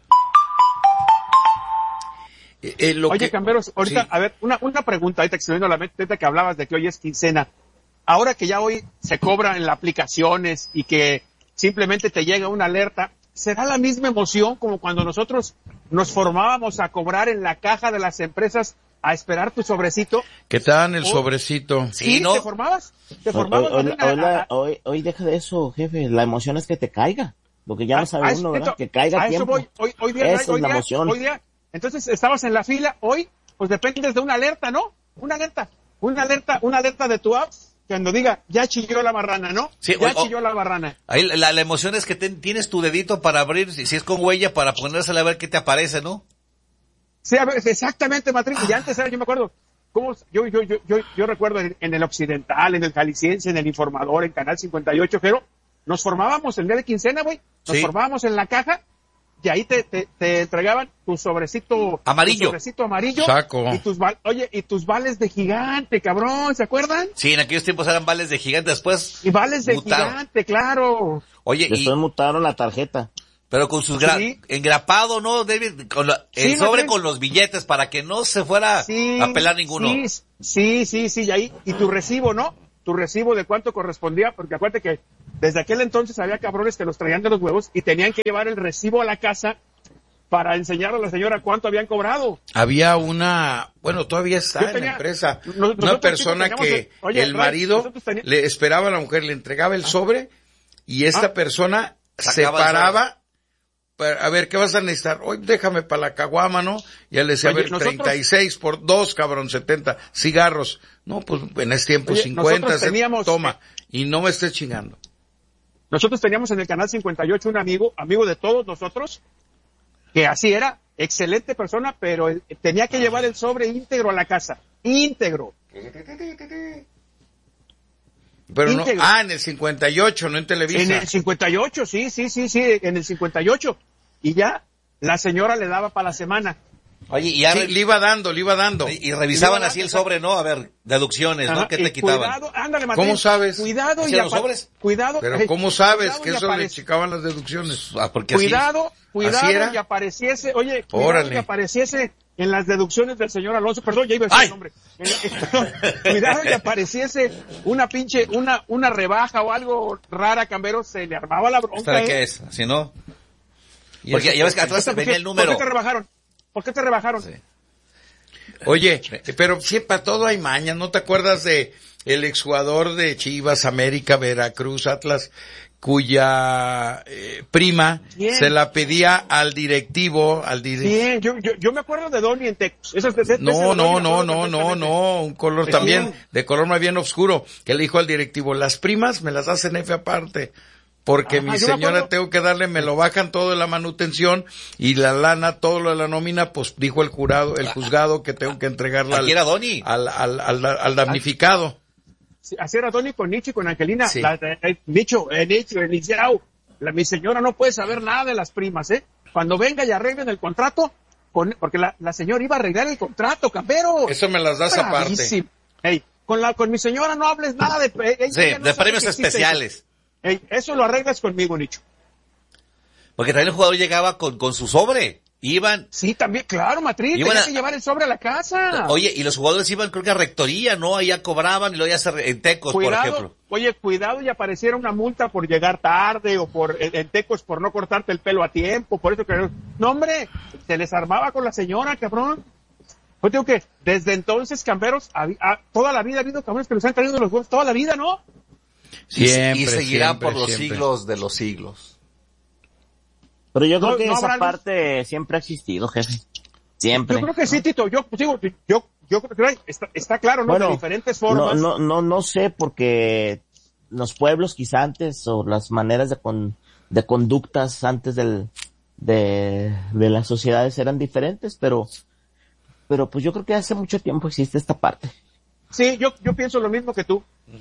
Eh, eh, lo Oye, que- Camberos, ahorita, sí. a ver, una, una pregunta, ahorita que se me vino a la mente, ahorita que hablabas de que hoy es quincena. Ahora que ya hoy se cobra en las aplicaciones y que simplemente te llega una alerta, ¿será la misma emoción como cuando nosotros nos formábamos a cobrar en la caja de las empresas a esperar tu sobrecito? Que te dan el Oh. sobrecito. Sí, ¿no? ¿Te formabas? ¿Te Hoy, formabas? hoy- Marina? hoy la- A- hoy- hoy deja de eso, jefe. La emoción es que te caiga. Lo que ya a- no sabe a uno, eso- ¿verdad? esto- Que caiga a a eso tiempo. voy. Hoy, hoy día, Esa hoy es la día- emoción. hoy día- entonces estabas en la fila, hoy, pues dependes de una alerta, ¿no? Una alerta, una alerta, una alerta de tu app, cuando diga, ya chilló la marrana, ¿no? Sí, ya o- o- chilló la marrana. Ahí la, la emoción es que ten- tienes tu dedito para abrir, si, si es con huella, para ponérsela a ver qué te aparece, ¿no? Sí, a ver, exactamente, Matriz, y antes era, yo me acuerdo, cómo, yo, yo, yo, yo, yo recuerdo en, en el Occidental, en el Jalisciense, en el Informador, en Canal cincuenta y ocho, pero nos formábamos el día de quincena, güey, nos Sí. formábamos en la caja, y ahí te, te, te entregaban tu sobrecito Amarillo. tu sobrecito amarillo Saco. y tus val- oye y tus vales de gigante, cabrón, ¿se acuerdan? Sí, en aquellos tiempos eran vales de gigante, después Y vales de mutaron. gigante, claro. Oye, y, Después mutaron la tarjeta. Pero con sus gra- Sí. engrapado, ¿no, David? Con la- el Sí, sobre Martín. con los billetes para que no se fuera Sí, a pelar ninguno. Sí, sí, sí, sí, y ahí, y tu recibo, ¿no? Tu recibo de cuánto correspondía, porque acuérdate que desde aquel entonces había cabrones que los traían de los huevos y tenían que llevar el recibo a la casa para enseñarle a la señora cuánto habían cobrado. Había una, bueno, todavía está Yo en tenía- la empresa, nos- una nosotros, persona chicos, que teníamos el- oye, el Ray, marido nosotros teníamos- le esperaba a la mujer, le entregaba el sobre y esta Ah. persona Sacaba se el paraba, para, a ver, ¿qué vas a necesitar? Hoy déjame para la caguama, ¿no? Y él le decía, Oye, a ver, nosotros- treinta y seis por dos, cabrón, setenta cigarros. No, pues en ese tiempo Oye, cincuenta, nosotros se- teníamos- toma, y no me estés chingando. Nosotros teníamos en el canal cincuenta y ocho un amigo, amigo de todos nosotros, que así era, excelente persona, pero él tenía que llevar el sobre íntegro a la casa, íntegro. Pero no, Íntegro. ah, en el cincuenta y ocho, no en Televisa. En el cincuenta y ocho, sí, sí, sí, sí, en el cincuenta y ocho. Y ya la señora le daba para la semana. Oye, y, ya Sí, re- le iba dando, le iba dando. y revisaban Iba así el dando- sobre, ¿no? A ver, deducciones, ¿no? Ajá, ¿Qué y te quitaban? Cuidado, ándale, Martín. ¿Cómo sabes? Cuidado y ¿Hacían los apa- sobres? Cuidado. Pero eh, ¿cómo sabes cuidado que y eso le aparec- checaban las deducciones? Ah, porque así- Cuidado, cuidado ¿Así era? y apareciese, oye, cuidado Órale. y apareciese en las deducciones del señor Alonso, perdón, ya iba a decir ¡Ay! el nombre. Eh, eh, cuidado y apareciese una pinche, una, una rebaja o algo rara, Cambero, se le armaba la bronca. ¿Esta de ¿eh? qué es? ¿Así no? ¿Y Porque eso ya ves por que qué? atrás ¿Por qué- venía el ¿Por número. qué te rebajaron? ¿Por qué te rebajaron? Sí. Oye, pero sí, para todo hay maña. ¿No te acuerdas de el exjugador de Chivas, América, Veracruz, Atlas, cuya eh, prima Bien. se la pedía al directivo, al directivo? Bien, yo, yo, yo me acuerdo de Donny en Tecos. Esas- de- de- de ese No, Donny no, me no, acuerdo no, no, perfectamente. no, un color Está también, bien. de color más bien oscuro, que le dijo al directivo, las primas me las hacen F aparte, porque Ajá, mi yo me señora acuerdo. tengo que darle, me lo bajan todo de la manutención y la lana, todo lo de la nómina, pues dijo el jurado, el juzgado que tengo que entregarla Aquí al, era Donny. al, al, al, al damnificado. Sí, así era Donny con Nicho y con Angelina. Sí. La, eh, eh, Nicho, eh, Nicho, Eliseo. La, mi señora no puede saber nada de las primas, ¿eh? Cuando venga y arreglen el contrato, con, porque la, la señora iba a arreglar el contrato, Campero. Eso me las das aparte. Bravísimo. Ey, con la, con mi señora no hables nada de, eh, ella Sí, ya no de sabe premios que existe especiales. eso. Ey, eso lo arreglas conmigo, Nicho. Porque también el jugador llegaba con, con su sobre. Iban, Sí, también, claro, Matriz, Iban tenía a- que llevar el sobre a la casa. oye, y los jugadores iban creo que a rectoría, ¿no? Allá cobraban y luego ya se, re- en Tecos, por Cuidado, ejemplo. oye, cuidado y apareciera una multa por llegar tarde o por en, en Tecos por no cortarte el pelo a tiempo, por eso que no, hombre, se les armaba con la señora, cabrón. Yo digo que desde entonces, camperos, habí- ah, toda la vida ha habido cabrones que nos han traído los huevos, toda la vida, ¿no? Y- Siempre, y seguirá siempre, por los siempre. siglos de los siglos. Pero yo creo No- que no esa habrá luz. parte siempre ha existido, jefe. Siempre. Yo creo que sí, Tito, yo pues, digo, yo, yo creo que está, está claro, ¿no? Bueno, de diferentes No, formas. no, no, no sé, porque los pueblos quizá antes, o las maneras de con, de conductas antes del, de, de las sociedades eran diferentes, pero, pero pues yo creo que hace mucho tiempo existe esta parte. Sí, yo, yo pienso lo mismo que tú.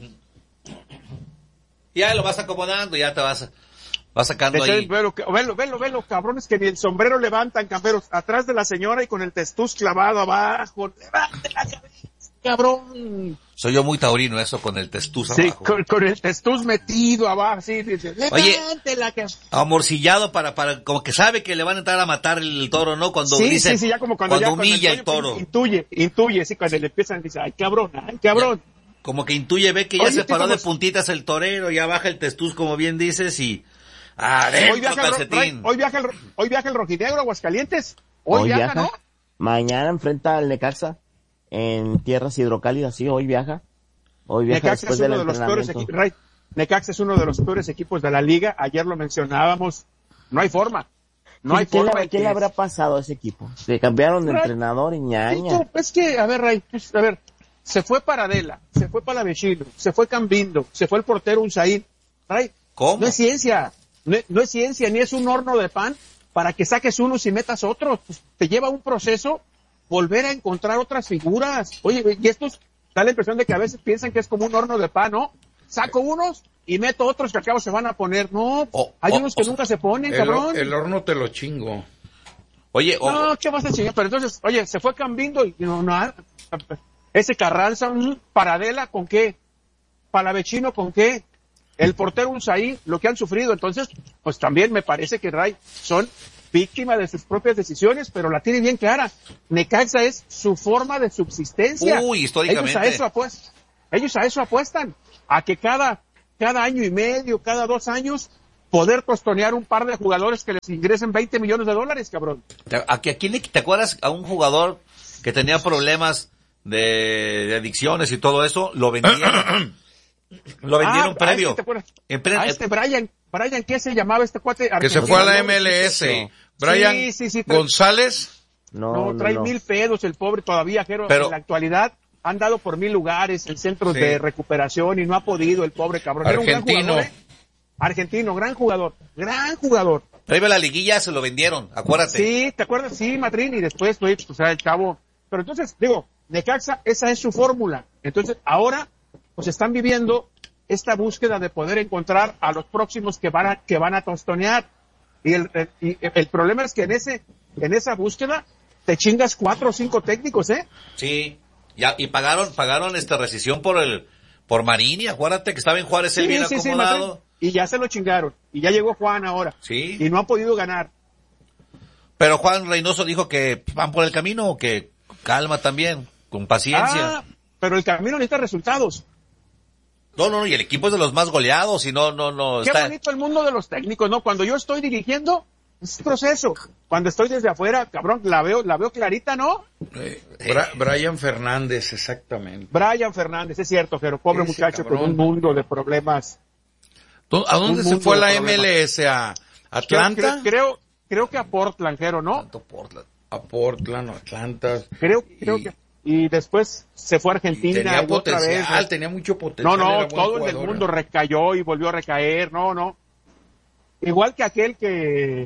Ya lo vas acomodando, ya te vas, vas sacando De ahí. hecho, velo, que- velo, velo, velo, cabrones que ni el sombrero levantan, camperos, atrás de la señora y con el testuz clavado abajo. Levante la cabeza, cabrón. Soy yo muy taurino eso con el testuz Sí, abajo. con, con el testuz metido abajo, sí, dice, Oye, levante la cabeza. Amorcillado para, para, como que sabe que le van a entrar a matar el toro, ¿no? Cuando Sí, dice, sí, sí, ya como cuando, ya, cuando humilla el el Toño toro. Intuye, intuye, sí, cuando le empiezan, dice, ay, cabrón, ay, cabrón. Como que intuye, ve que ya Oye, se paró Tito, de pues- puntitas el torero, ya baja el testuz, como bien dices, y Hoy adentro viaja, el, ro- calcetín. hoy, viaja el, ro- hoy viaja el rojinegro a Aguascalientes. Hoy, viaja, ¿no? Mañana enfrenta al Necaxa en tierras hidrocálidas, sí, hoy viaja. Hoy viaja Necaxa después es uno del de los peores entrenamiento. equipos, Ray, Necaxa es uno de los peores equipos de la liga. Ayer lo mencionábamos. No hay forma. No hay ¿Qué, forma. le, de ¿Qué que- le habrá pasado a ese equipo? Se cambiaron de Ray, entrenador y ñaña. Tito, es que, a ver, Ray, pues, a ver, se fue Paradela, se fue Palavecino, se fue Cambindo, se fue el portero Unzaín. Ray, ¿Cómo? no es ciencia, no, es- no es ciencia, ni es un horno de pan para que saques unos y metas otros. Pues, te lleva un proceso volver a encontrar otras figuras. Oye, y estos da la impresión de que a veces piensan que es como un horno de pan, ¿no? Saco unos y meto otros que al cabo se van a poner. No, O- hay o- unos que o- nunca se ponen, El, cabrón. el horno te lo chingo. Oye, o- No, ¿qué vas a chingar? Pero entonces, oye, se fue Cambindo y no, no, ese Carranza, mm, Paradela, ¿con qué? Palavecino, ¿con qué? el portero Unzaí, lo que han sufrido. Entonces, pues también me parece que Ray son víctimas de sus propias decisiones, pero la tiene bien clara. Necaxa es su forma de subsistencia. Uy, históricamente. Ellos a eso apuestan. Ellos a eso apuestan. A que cada, cada año y medio, cada dos años, poder costonear un par de jugadores que les ingresen veinte millones de dólares, cabrón. ¿A, a quién le, ¿Te acuerdas a un jugador que tenía problemas de, de adicciones y todo eso? Lo vendieron. Lo vendieron ah, previo. A este, en pre- a este Brian, Brian, ¿qué se llamaba este cuate? Que se fue a la M L S. Brian sí, sí, sí, trae, González. No, no, no, trae no. mil pedos el pobre todavía, Jero. Pero, en la actualidad han dado por mil lugares en centros sí. de recuperación y no ha podido el pobre cabrón. Era un gran Argentino. jugador, ¿eh? Argentino, gran jugador, gran jugador. previo a la liguilla se lo vendieron, acuérdate. Sí, ¿te acuerdas? Sí, Matrín, y después, pues, o sea, el chavo. Pero entonces, digo, Necaxa, esa es su fórmula. Entonces, ahora, pues están viviendo esta búsqueda de poder encontrar a los próximos que van a, que van a tostonear. Y el, el, y el problema es que en ese, en esa búsqueda, te chingas cuatro o cinco técnicos, ¿eh? Sí, ya, y pagaron, pagaron esta rescisión por el, por Marini, acuérdate que estaba en Juárez el Sí, bien sí, sí, acomodado. Matrín. Y ya se lo chingaron. Y ya llegó Juan ahora. Sí. Y no ha podido ganar. Pero Juan Reynoso dijo que van por el camino, que calma también, con paciencia. Ah, pero el camino necesita resultados. No, no, no, y el equipo es de los más goleados y no, no, no. Qué está... bonito el mundo de los técnicos, ¿no? Cuando yo estoy dirigiendo, es proceso. Cuando estoy desde afuera, cabrón, la veo, la veo clarita, ¿no? Eh, Bra- Brian Fernández, exactamente. Brian Fernández, es cierto, pero pobre Ese muchacho cabrón. con un mundo de problemas. ¿A dónde Un se mundo fue de la problemas. M L S? ¿A Atlanta? Creo, creo, creo, creo que a Portland, Jero, ¿no? Tanto Portland. A Portland, Atlanta. Creo, creo Y- que. Y después se fue a Argentina. Tenía y otra potencial, vez. tenía mucho potencial. No, no, era buen todo en el jugador, mundo ¿eh? recayó y volvió a recaer. No, no. Igual que aquel que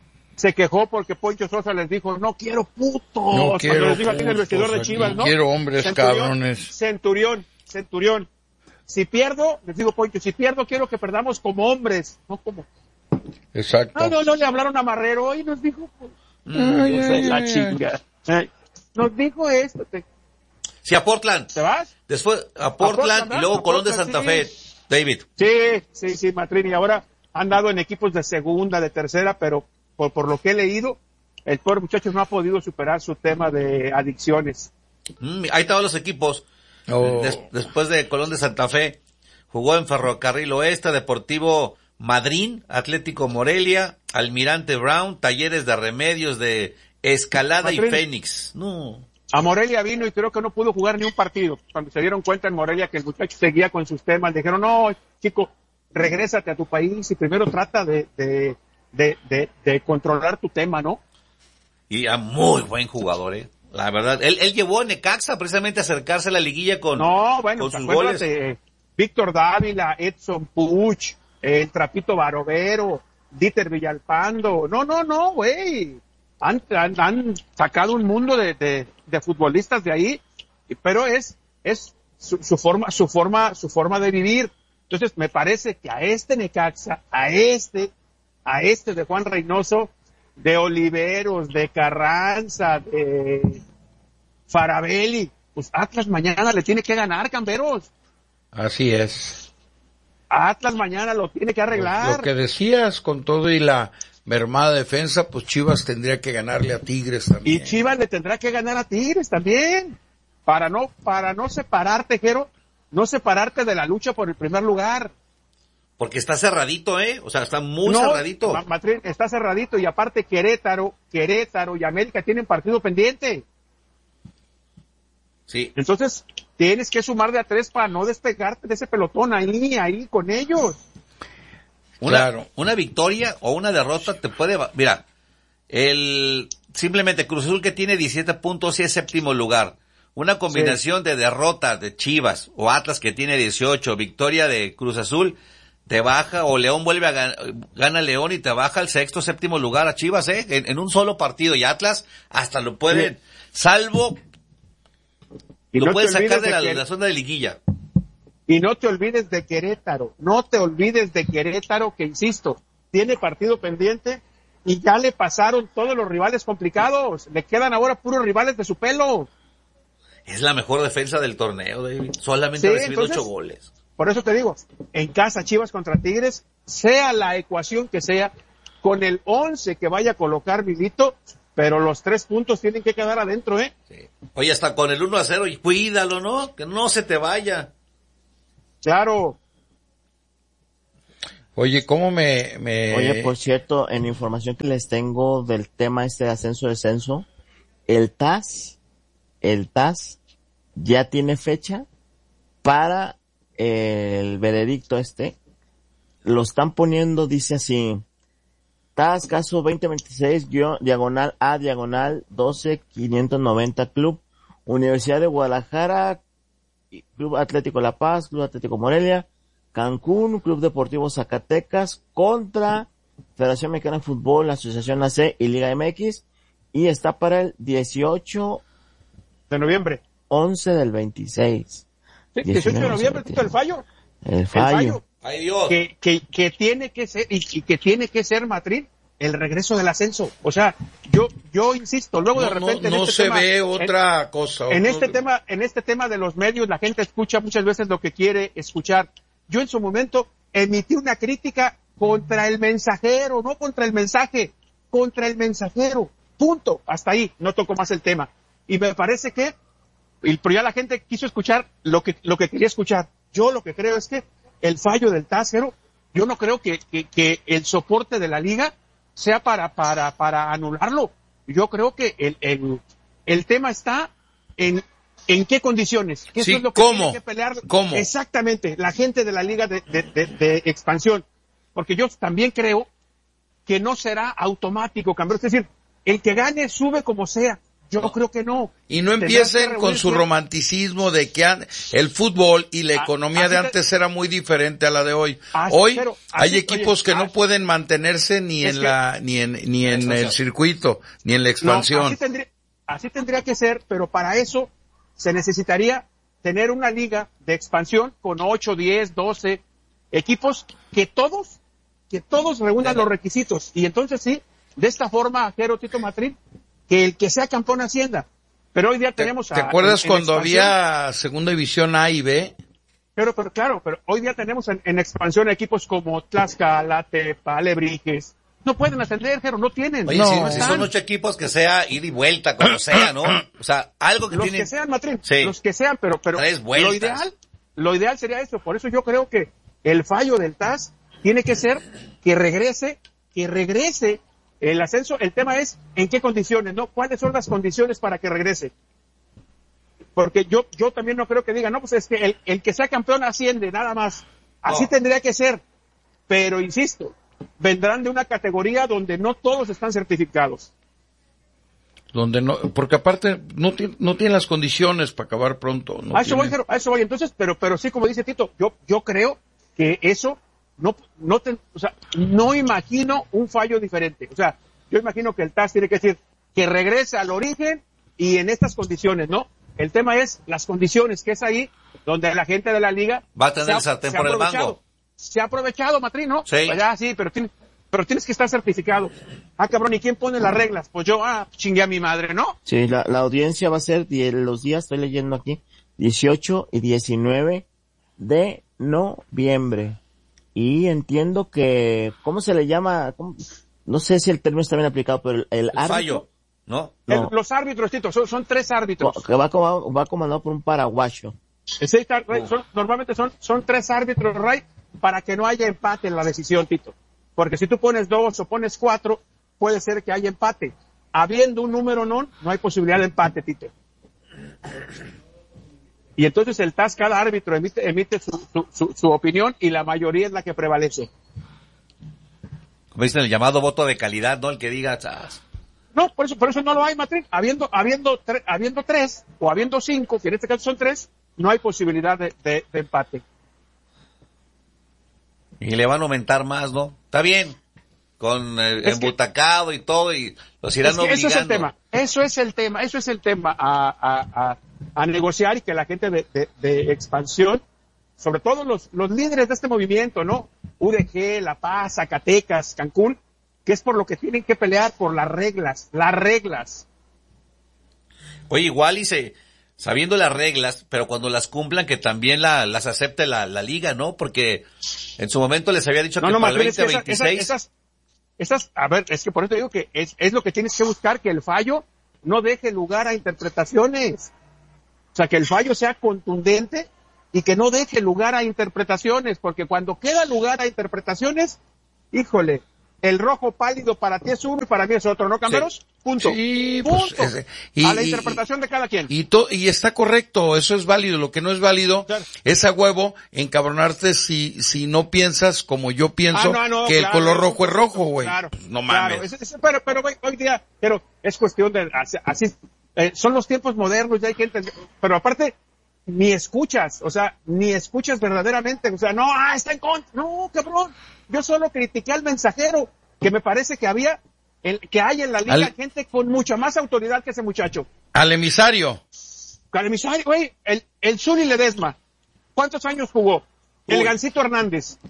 se quejó porque Poncho Sosa les dijo, no quiero putos. No Cuando quiero les dijo aquí en el putos vestidor de aquí, Chivas, ¿no? quiero hombres cabrones. Centurión, Centurión. Si pierdo, les digo Poncho, si pierdo quiero que perdamos como hombres, no como... Exacto. Ah, no, no, le hablaron a Marrero y nos dijo, pues, Ay, pues, ay, la ay, chinga. Ay, nos dijo esto, te, Sí, a Portland. ¿te vas? Después a Portland, Portland, y luego a Colón de Portland, Santa sí. Fe. David. Sí, sí, sí, Matrini. Ahora han dado en equipos de segunda, de tercera, pero por, por lo que he leído, el pobre muchacho no ha podido superar su tema de adicciones. Mm, ahí estaban los equipos. Oh. Des- después de Colón de Santa Fe, jugó en Ferrocarril Oeste, Deportivo Madryn, Atlético Morelia, Almirante Brown, Talleres de Remedios de Escalada Madryn. y Fénix. No. A Morelia vino y creo que no pudo jugar ni un partido. Cuando se dieron cuenta en Morelia que el muchacho seguía con sus temas, le dijeron, no, chico, regrésate a tu país y primero trata de, de, de, de, de controlar tu tema, ¿no? Y a muy buen jugador, eh. La verdad, él, él llevó a Necaxa precisamente a acercarse a la liguilla con, No, bueno, con sus acuérdate, goles. eh, Víctor Dávila, Edson Puch, eh, el Trapito Barovero, Dieter Villalpando. No, no, no, güey. Han, han, han sacado un mundo de, de, de futbolistas de ahí, y- pero es, es su, su forma, su forma, su forma de vivir. Entonces, me parece que a este Necaxa, a este, a este de Juan Reynoso, de Oliveros, de Carranza, de Farabelli, pues Atlas mañana le tiene que ganar, Camberos. Así es. Atlas mañana lo tiene que arreglar. Lo que decías con todo y la mermada defensa, pues Chivas tendría que ganarle a Tigres también. Y Chivas le tendrá que ganar a Tigres también. Para no, para no separarte, Jero, no separarte de la lucha por el primer lugar. Porque está cerradito, eh. O sea, está muy No, cerradito. Ma- Matrín, está cerradito y aparte Querétaro, Querétaro y América tienen partido pendiente. Sí. Entonces, tienes que sumar de a tres para no despegarte de ese pelotón ahí, ahí con ellos. Una, Claro. una victoria o una derrota te puede... va- Mira, el simplemente Cruz Azul que tiene diecisiete puntos y es séptimo lugar. Una combinación de derrota de Chivas o Atlas que tiene dieciocho, victoria de Cruz Azul, te baja, o León vuelve a ganar, gana León y te baja al sexto, séptimo lugar a Chivas, eh, en, en un solo partido. Y Atlas hasta lo pueden, Sí. salvo, Y lo no te pueden sacar olvides de la, que- la zona de liguilla. Y no te olvides de Querétaro, no te olvides de Querétaro, que insisto, tiene partido pendiente y ya le pasaron todos los rivales complicados. Le quedan ahora puros rivales de su pelo. Es la mejor defensa del torneo, David. Solamente Sí, ha recibido entonces- ocho goles. por eso te digo, en casa Chivas contra Tigres, sea la ecuación que sea, con el once que vaya a colocar Milito, pero los tres puntos tienen que quedar adentro, ¿eh? Sí. Oye, hasta con el uno a cero, y cuídalo, ¿no? Que no se te vaya. Claro. Oye, ¿cómo me, me... Oye, por cierto, en información que les tengo del tema este de ascenso-descenso, el T A S, el T A S ya tiene fecha para el veredicto este. Lo están poniendo, dice así, T A S caso veinte veintiséis, diagonal A, diagonal doce quinientos noventa, Club Universidad de Guadalajara, Club Atlético La Paz, Club Atlético Morelia, Cancún, Club Deportivo Zacatecas, contra Federación Mexicana de Fútbol, Asociación A C y Liga M X, y está para el dieciocho de noviembre. once del veintiséis. Sí, dieciocho de noviembre, Tito, el fallo. El fallo. El fallo. Ay, Dios. Que, que, que tiene que ser, y, y que tiene que ser, Matrín, el regreso del ascenso. O sea, yo, yo insisto, luego no, de repente no, no en este se tema, ve otra en, cosa. En otro... este tema, en este tema de los medios, la gente escucha muchas veces lo que quiere escuchar. Yo en su momento emití una crítica contra el mensajero, no contra el mensaje, contra el mensajero. Punto. Hasta ahí, no toco más el tema. Y me parece que, pero ya la gente quiso escuchar lo que, lo que quería escuchar. Yo lo que creo es que el fallo del T A S, yo no creo que, que, que el soporte de la liga sea para, para, para anularlo. Yo creo que el, el, el tema está en, en qué condiciones. Que sí, eso es lo que ¿cómo? tiene que pelear. ¿Cómo? Exactamente, la gente de la liga de, de, de, de expansión. Porque yo también creo que no será automático cambiar. Es decir, el que gane sube como sea. Yo no. creo que no. Y no empiecen con su romanticismo de que an- el fútbol y la economía así de antes te... era muy diferente a la de hoy. Así, hoy pero, así, hay equipos oye, que así, no pueden mantenerse ni en que, la ni en ni en el circuito, ni en la expansión. No, así, tendría, así tendría que ser, pero para eso se necesitaría tener una liga de expansión con ocho, diez, doce equipos que todos que todos reúnan los requisitos y entonces sí, de esta forma, Jero, Tito, Matrín, que el que sea campeón ascienda. Pero hoy día tenemos a... ¿Te acuerdas en, en cuando había segunda división A y B? Pero, pero claro, pero hoy día tenemos en, en expansión equipos como Tlaxcala, Tepa, Alebrijes. No pueden ascender, Jero, no tienen. Oye, no, si, si son ocho equipos que sea ida y vuelta, como sea, ¿no? O sea, algo que los tienen... Los que sean, Matrín, sí. los que sean, pero, pero lo ideal, lo ideal sería eso. Por eso yo creo que el fallo del T A S tiene que ser que regrese, que regrese el ascenso. El tema es en qué condiciones, ¿no? ¿Cuáles son las condiciones para que regrese? Porque yo, yo también no creo que diga, no, pues es que el, el que sea campeón asciende, nada más. Así no. tendría que ser. Pero insisto, vendrán de una categoría donde no todos están certificados. Donde no, porque aparte no tiene, no tiene las condiciones para acabar pronto. No a eso tiene... voy, a eso voy. Entonces, pero, pero sí, como dice Tito, yo, yo creo que eso no, no te, o sea, no imagino un fallo diferente. O sea, yo imagino que el T A S tiene que decir que regrese al origen y en estas condiciones, ¿no? El tema es las condiciones, que es ahí donde la gente de la liga va a tener el sartén por el mango. Se ha aprovechado, Matrín, ¿no? Sí. Pues ya, sí, pero, tiene, pero tienes que estar certificado. Ah, cabrón, ¿y quién pone las reglas? Pues yo, ah, chingué a mi madre, ¿no? Sí, la, la audiencia va a ser die, los días, estoy leyendo aquí, dieciocho y diecinueve de noviembre. Y entiendo que, ¿cómo se le llama? ¿Cómo? No sé si el término está bien aplicado, pero el, el, el árbitro. Fallo, ¿no? El, no. Los árbitros, Tito, son, son tres árbitros. Que va, va comandado por un paraguayo. Sí, son, normalmente son, son tres árbitros, Ray, para que no haya empate en la decisión, Tito. Porque si tú pones dos o pones cuatro, puede ser que haya empate. Habiendo un número non, no hay posibilidad de empate, Tito. Y entonces el T A S, cada árbitro emite, emite su, su, su, su opinión y la mayoría es la que prevalece. Como dicen, el llamado voto de calidad, ¿no? El que diga... Ah. No, por eso, por eso no lo hay, Matrín. Habiendo, habiendo, tre, habiendo tres o habiendo cinco, que en este caso son tres, no hay posibilidad de, de, de empate. Y le van a aumentar más, ¿no? Está bien, con el es embutacado que, y todo, y los irán es obligando. Eso es el tema, eso es el tema, eso es el tema a, a, a, a negociar y que la gente de, de, de expansión, sobre todo los, los líderes de este movimiento, ¿no? U D G, La Paz, Zacatecas, Cancún, que es por lo que tienen que pelear, por las reglas, las reglas. Oye, igual y se... sabiendo las reglas, pero cuando las cumplan que también la, las acepte la, la liga, ¿no? Porque en su momento les había dicho no, que no, para el Martín, es que veinte veintiséis... Esas, esas, esas, a ver, es que por eso digo que es, es lo que tienes que buscar, que el fallo no deje lugar a interpretaciones. O sea, que el fallo sea contundente y que no deje lugar a interpretaciones, porque cuando queda lugar a interpretaciones, híjole, el rojo pálido para ti es uno y para mí es otro, ¿no, Camberos? Sí. Punto. Sí, Punto. pues, ese, y, a la y, interpretación de cada quien. Y, to, y está correcto, eso es válido. Lo que no es válido claro. es a huevo encabronarte si si no piensas como yo pienso ah, no, no, que claro, el color no, rojo es rojo, güey. Claro, pues no mames. Claro. Es, es, pero, pero hoy día, pero es cuestión de, así, así eh, son los tiempos modernos, ya hay que entender. Pero aparte, ni escuchas, o sea, ni escuchas verdaderamente, o sea, no, ah, está en contra, no, cabrón. Yo solo critiqué al mensajero, que me parece que había, el, que hay en la liga al, gente con mucha más autoridad que ese muchacho. Al emisario. Al emisario, güey, el, el Zuli Ledesma. ¿Cuántos años jugó? Uy. El Gancito Hernández.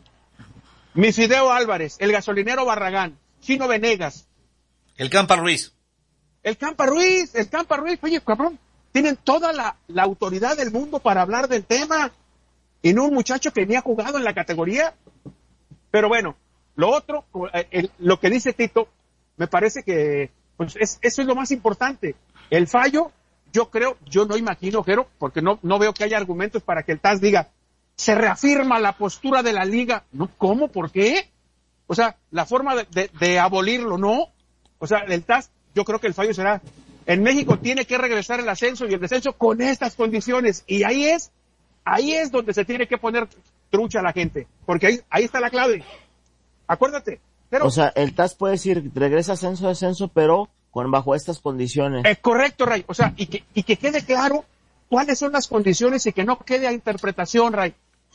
Mi Fideo Álvarez, el gasolinero Barragán, Chino Venegas. El Campa Ruiz. El Campa Ruiz, el Campa Ruiz, oye, cabrón, tienen toda la, la autoridad del mundo para hablar del tema. Y no un muchacho que ni ha jugado en la categoría. Pero bueno, lo otro, el, lo que dice Tito, me parece que pues es, eso es lo más importante. El fallo, yo creo, yo no imagino, Jero, porque no, no veo que haya argumentos para que el T A S diga, se reafirma la postura de la liga. No, ¿cómo? ¿Por qué? O sea, la forma de, de, de abolirlo, ¿no? O sea, el T A S, yo creo que el fallo será, en México tiene que regresar el ascenso y el descenso con estas condiciones. Y ahí es, ahí es donde se tiene que poner trucha a la gente, porque ahí, ahí está la clave. Acuérdate. Pero, o sea, el T A S puede decir, regresa ascenso, descenso, pero con bajo estas condiciones. Es correcto, Ray. O sea, y que, y que quede claro cuáles son las condiciones y que no quede a interpretación, Ray.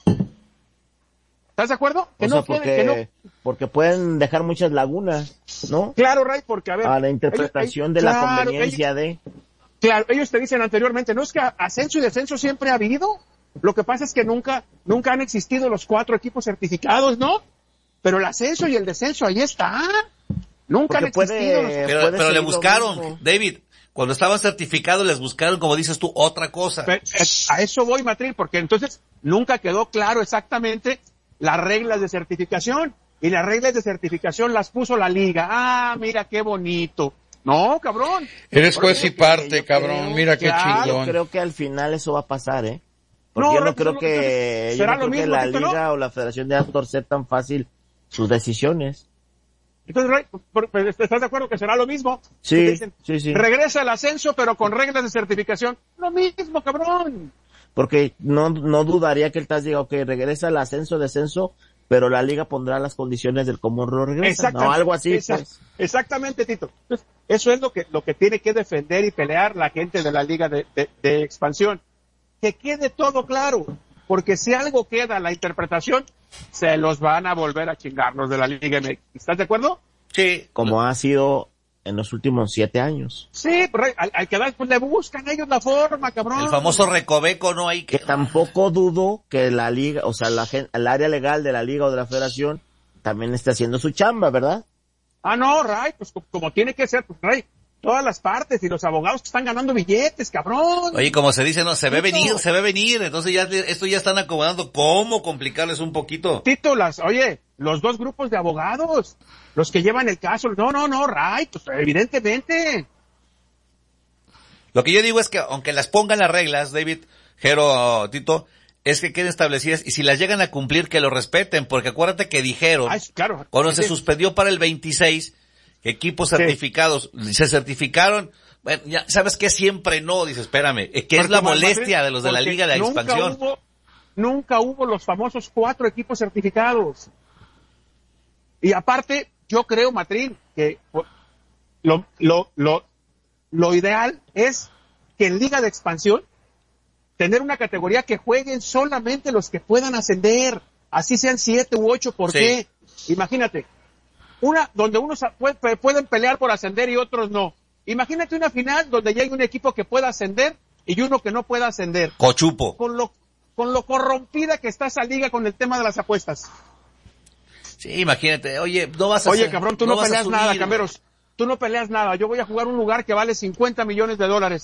¿Estás de acuerdo? Que o no sea, quede, porque, que no... porque pueden dejar muchas lagunas, ¿no? Claro, Ray, porque a ver... A la interpretación ellos, de claro, la conveniencia ellos, de... Claro, ellos te dicen anteriormente, no es que ascenso y descenso siempre ha habido. Lo que pasa es que nunca, nunca han existido los cuatro equipos certificados, ¿no? Pero el ascenso y el descenso, ahí está. Nunca Porque han existido. Puede, los... Pero, puede pero le buscaron, David, cuando estaban certificados les buscaron, como dices tú, otra cosa. Pero, a eso voy, Matril, porque entonces nunca quedó claro exactamente las reglas de certificación. Y las reglas de certificación las puso la liga. Ah, mira qué bonito. No, cabrón. Eres juez y parte, yo cabrón. creo, Mira qué claro, chingón. Yo creo que al final eso va a pasar, ¿eh? Porque No, yo no Ray, creo no, que, yo no creo mismo, que la Tito, liga ¿no? o la federación de torcer tan fácil sus decisiones. Entonces, Ray, por, por, ¿estás de acuerdo que será lo mismo? Sí, dicen, sí, sí. Regresa el ascenso, pero con reglas de certificación. Lo mismo, cabrón. Porque no, no dudaría que el T A S diga, ok, regresa el ascenso, descenso, pero la liga pondrá las condiciones del cómo lo regresa. No, algo así. Exact, pues. Exactamente, Tito. Entonces, eso es lo que, lo que tiene que defender y pelear la gente de la liga de, de, de expansión. Que quede todo claro. Porque si algo queda la interpretación, se los van a volver a chingar los de la Liga M X. ¿Estás de acuerdo? Sí. Como ha sido en los últimos siete años. Sí, pero al, al quedar, pues le buscan ellos la forma, cabrón. El famoso recoveco, ¿no? Hay que... Que tampoco dudo que la liga, o sea, la, el área legal de la liga o de la federación también esté haciendo su chamba, ¿verdad? Ah, no, Ray, pues como tiene que ser, pues Ray, todas las partes y los abogados que están ganando billetes, cabrón. Oye, como se dice, no, se ve Tito. venir, se ve venir, entonces ya, esto ya están acomodando cómo complicarles un poquito. Tito, las, oye, los dos grupos de abogados, los que llevan el caso, no, no, no, Ray, pues evidentemente. Lo que yo digo es que aunque las pongan las reglas, David, Jero, Tito, es que queden establecidas y si las llegan a cumplir que lo respeten, porque acuérdate que dijeron, Ay, claro, cuando sí, se sí. suspendió para el veintiséis, equipos certificados, sí. se certificaron, bueno, ya sabes que siempre no, dice, espérame, que es Porque la más molestia fácil, de los de la porque Liga de la nunca Expansión. Hubo, nunca hubo los famosos cuatro equipos certificados. Y aparte, yo creo, Matrín, que lo, lo, lo, lo ideal es que en Liga de Expansión tener una categoría que jueguen solamente los que puedan ascender, así sean siete u ocho, ¿por Sí. qué? Imagínate, una donde unos puede, pueden pelear por ascender y otros no. Imagínate una final donde ya hay un equipo que pueda ascender y uno que no pueda ascender. Cochupo. Con lo, con lo corrompida que está esa liga con el tema de las apuestas. Sí, imagínate, oye, no vas a Oye, hacer- cabrón, tú no, vas a peleas subir, nada, güey. Camberos. Tú no peleas nada. Yo voy a jugar un lugar que vale cincuenta millones de dólares.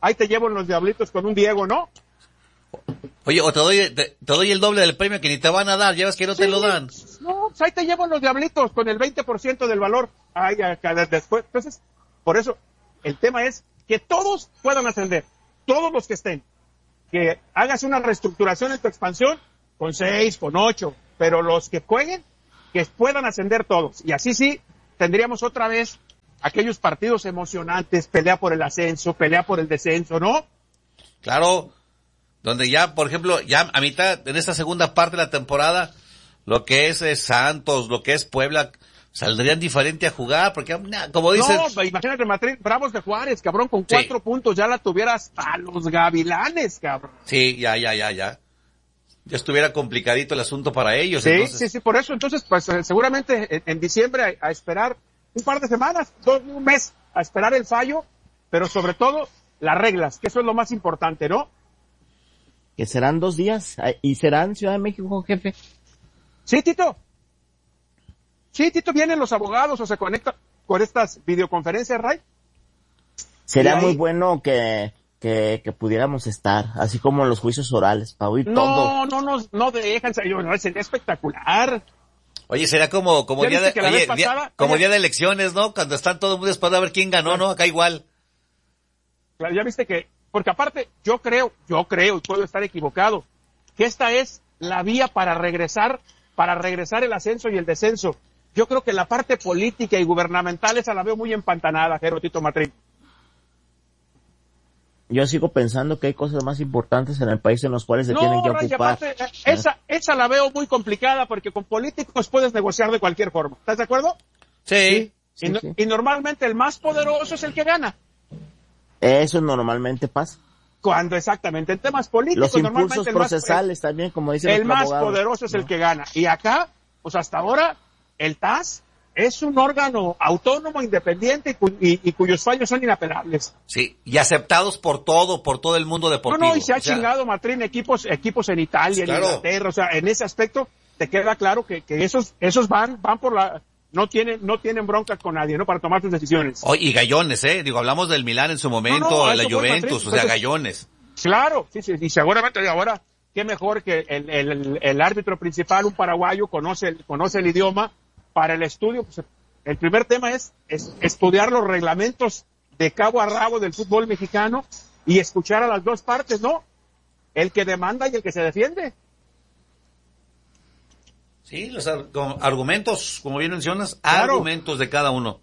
ahí te llevo en los diablitos con un Diego, ¿no? Oye, o te doy, te, te doy el doble del premio que ni te van a dar, ya ves que no Sí, te lo dan. No, pues ahí te llevo en los diablitos con el veinte por ciento del valor. Ay, acá después. Entonces, por eso, el tema es que todos puedan ascender, todos los que estén. Que hagas una reestructuración en tu expansión con seis, con ocho, pero los que jueguen, que puedan ascender todos. Y así sí, tendríamos otra vez aquellos partidos emocionantes, pelea por el ascenso, pelea por el descenso, ¿no? Claro, donde ya, por ejemplo, ya a mitad, en esta segunda parte de la temporada, lo que es, es Santos, lo que es Puebla, saldrían diferente a jugar, porque, como dices... No, imagínate, Madrid, Bravos de Juárez, cabrón, con cuatro sí. puntos ya la tuvieras a los Gavilanes, cabrón. Sí, ya, ya, ya, ya. Ya estuviera complicadito el asunto para ellos. Sí, entonces. sí, sí, por eso, entonces, pues, seguramente en, en diciembre a, a esperar un par de semanas, dos, un mes, a esperar el fallo, pero sobre todo, las reglas, que eso es lo más importante, ¿no? Que serán dos días, y será en Ciudad de México, jefe. Sí, Tito. Sí, Tito, vienen los abogados o se conectan con estas videoconferencias, Ray. Sería muy bueno que, que, que pudiéramos estar, así como en los juicios orales, para oír no, todo. No, no, no, no dejan, señor, sería espectacular. Oye, será como, como día de, oye, pasada, día, como día de elecciones, ¿no? Cuando están todo el mundo esperando a ver quién ganó, ¿no? Acá igual. Claro, ya viste que, porque aparte, yo creo, yo creo, y puedo estar equivocado, que esta es la vía para regresar, para regresar el ascenso y el descenso. Yo creo que la parte política y gubernamental esa la veo muy empantanada, Jero Tito Matrín. Yo sigo pensando que hay cosas más importantes en el país en los cuales se no, tienen que Ray, ocupar. Aparte, esa, esa la veo muy complicada porque con políticos puedes negociar de cualquier forma. ¿Estás de acuerdo? Sí. sí, y, sí, no, sí. y normalmente el más poderoso es el que gana. Eso normalmente pasa. Cuando exactamente en temas políticos, los normalmente impulsos el más, procesales el, también, como dice el más abogado. poderoso es ¿no? el que gana. Y acá, pues hasta ahora, el T A S es un órgano autónomo, independiente y, cu y, y cuyos fallos son inapelables. Sí, y aceptados por todo, por todo el mundo deportivo. No, no, y se ha o sea, chingado, Matrín, equipos, equipos en Italia, claro. en Inglaterra, o sea, en ese aspecto te queda claro que, que esos, esos van, van por la, no tienen, no tienen broncas con nadie, ¿no? Para tomar sus decisiones. Oh, y gallones, eh, digo, hablamos del Milán en su momento, No, no, de la eso fue, Juventus, Matrín. o sea, Entonces, gallones. Claro, sí, sí, y seguramente ahora, qué mejor que el, el, el árbitro principal, un paraguayo, conoce el, conoce el idioma para el estudio. Pues, el primer tema es, es estudiar los reglamentos de cabo a rabo del fútbol mexicano y escuchar a las dos partes, ¿no? El que demanda y el que se defiende. Sí, los ar argumentos, como bien mencionas, Claro. argumentos de cada uno.